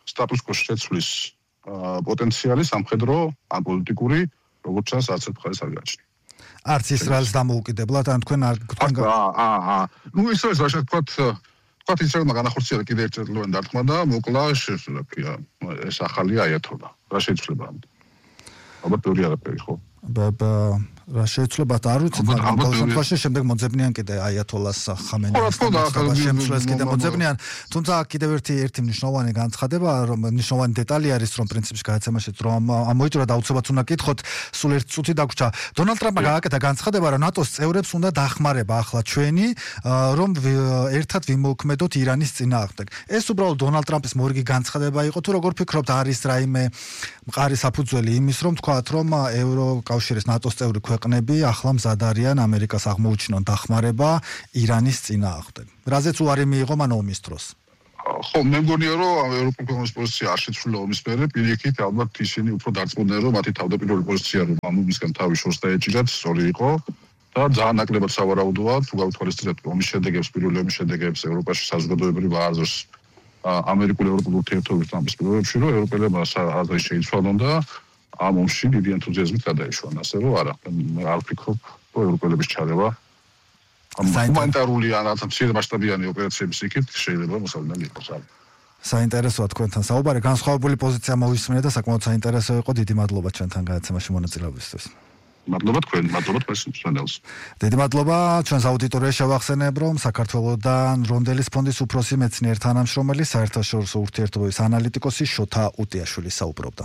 სტატუს-კვოს შეცვლის პოტენციალი სამხედრო ან პოლიტიკური, როგორც ჩანს, არც ერთ მხარეს არ გააჩნია. არც ისრაელს დამოუკიდებლად, ან თქვენ არ თქვენ აა აა ნუ ისრაელს რა თქვათ თქვათ ისრაელმა განახორციელა კიდევ ერთ წელიწადოვანი დარტყმა და მოკლა შეძლებია ეს ახალი აიათოლა. რა შეიძლება ამ? ალბათ ბევრი არაფერი ხო? რა შეეცვლება და არ ვიცით მაგრამ ყოველ შემთხვევაში შემდეგ მოძებნიან კიდე აიათოლას ხამენეის შემცვლელს კიდე მოძებნიან თუმცა კიდევ ერთი ერთი მნიშვნელოვანი განცხადება რომ მნიშვნელოვანი დეტალი არის რომ პრინციპში გადაცემაშიც რომ ამოიწურა და აუცილებლად უნდა გითხოთ სულ ერთ წუთი დაგვრჩა დონალდ ტრამპმა გააკეთა განცხადება რომ ნატოს წევრებს უნდა დახმარება ახლა ჩვენი რომ ერთად ვიმოქმედოთ ირანის წინააღმდეგ ეს უბრალოდ დონალდ ტრამპის მორიგი განცხადება იყო თუ როგორ ფიქრობთ არის რაიმე მყარი საფუძველი იმის რომ თქვათ რომ ევროკავშირის ნატოს წევრი ქვეყნები ახლა მზად არიან ამერიკას აღმოუჩინონ დახმარება ირანის წინააღმდეგ. რაზეც უარი მიიღო მან ომის დროს. ხო, მე მგონია რომ ევროპულ ქვეყნების პოზიცია არ შეცვლილა ომის მერე, პირიქით ალბათ ისინი უფრო დარწმუნდნენ რომ მათი თავდაპირველი პოზიცია რომ ამ ომისგან თავი შორს დაეჭირათ, სწორი იყო და ძალიან ნაკლებად სავარაუდოა თუ გავთვალისწინებთ ომის შედეგებს, პირველი ომის შედეგებს ევროპაში საზოგადოებრივ აზრს ამერიკულ ევროპულ ურთიერთობებს ამ პირობებში რომ ევროპელებმა აზრი შეიცვალონ და ამ ომში დიდი ენთუზიაზმით გადაეშვან, ასე რომ არა, არ ვფიქრობ, რომ ევროპელების ჩარევა ამ ჰუმანიტარული ან მცირე მასშტაბიანი ოპერაციების იქით შეიძლება მოსალოდნელი იყოს. საინტერესოა თქვენთან საუბარი, განსხვავებული პოზიცია მოვისმენთ და საკმაოდ საინტერესო იყო. დიდი მადლობა ჩვენთან გადაცემაში მონაწილეობისთვის. მადლობა თქვენ, მადლობა თქვენს მსმენელს. დიდი მადლობა ჩვენს აუდიტორიას შევახსენებ, რომ საქართველოსთან რონდელის ფონდის უფროსი მეცნიერ თანამშრომელი საერთაშორისო ურთიერთობების ანალიტიკოსი შოთა უტიაშვილი საუბრობდა.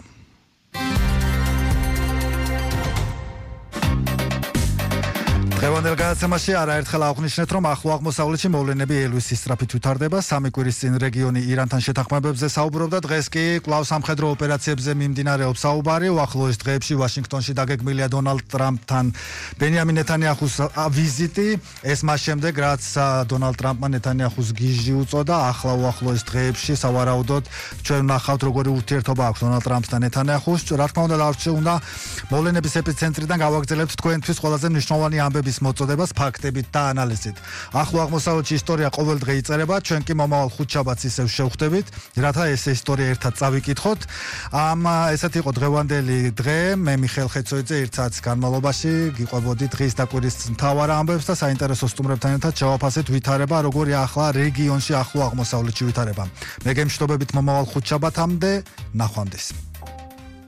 დღევანდელ გადაცემაში არაერთხელ აღვნიშნეთ, რომ ახლო აღმოსავლეთში მოვლენები ელვისის სწრაფით ვითარდება. სამი კვირის წინ რეგიონი ირანთან შეთანხმებებზე საუბრობდა, დღეს კი კვლავ სამხედრო ოპერაციებზე მიმდინარეობს საუბარი. უახლოეს დღეებში ვაშინგტონში დაგეგმილია დონალდ ტრამპთან ბენიამინ ნეთანიაჰუს ვიზიტი. ეს მას შემდეგ, რაც დონალდ ტრამპმა ნეთანიაჰუს გიჟი უწოდა, ახლა უახლოეს დღეებში სავარაუდოდ ჩვენ ვნახავთ, როგორი ურთიერთობა აქვს დონალდ ტრამპს და ნეთანიაჰუს. რა თქმა უნდა, უნდა მოვლენების ეპიცენტრიდან გავაგრძელებთ თქვენთვის ყველაზე მნიშვნელოვანი ამბები მოწოდებას ფაქტებით და ანალიზით. ახლო აღმოსავლეთში ისტორია ყოველდღე იწერება, ჩვენ კი მომავალ ხუთშაბათს ისევ შევხვდებით, რათა ეს ისტორია ერთად წავიკითხოთ. ამ ესეთი იყო დღევანდელი დღე, მე მიხეილ ხეცოიძე ერთ საათის განმავლობაში გიყვებოდი დღის და კვირის მთავარ ამბებს და საინტერესო სტუმრებთან ერთად შევაფასეთ ვითარება, როგორია ახლა რეგიონში ახლო აღმოსავლეთში ვითარება. მე გემშვიდობებით მომავალ ხუთშაბათამდე, ნახვამდის.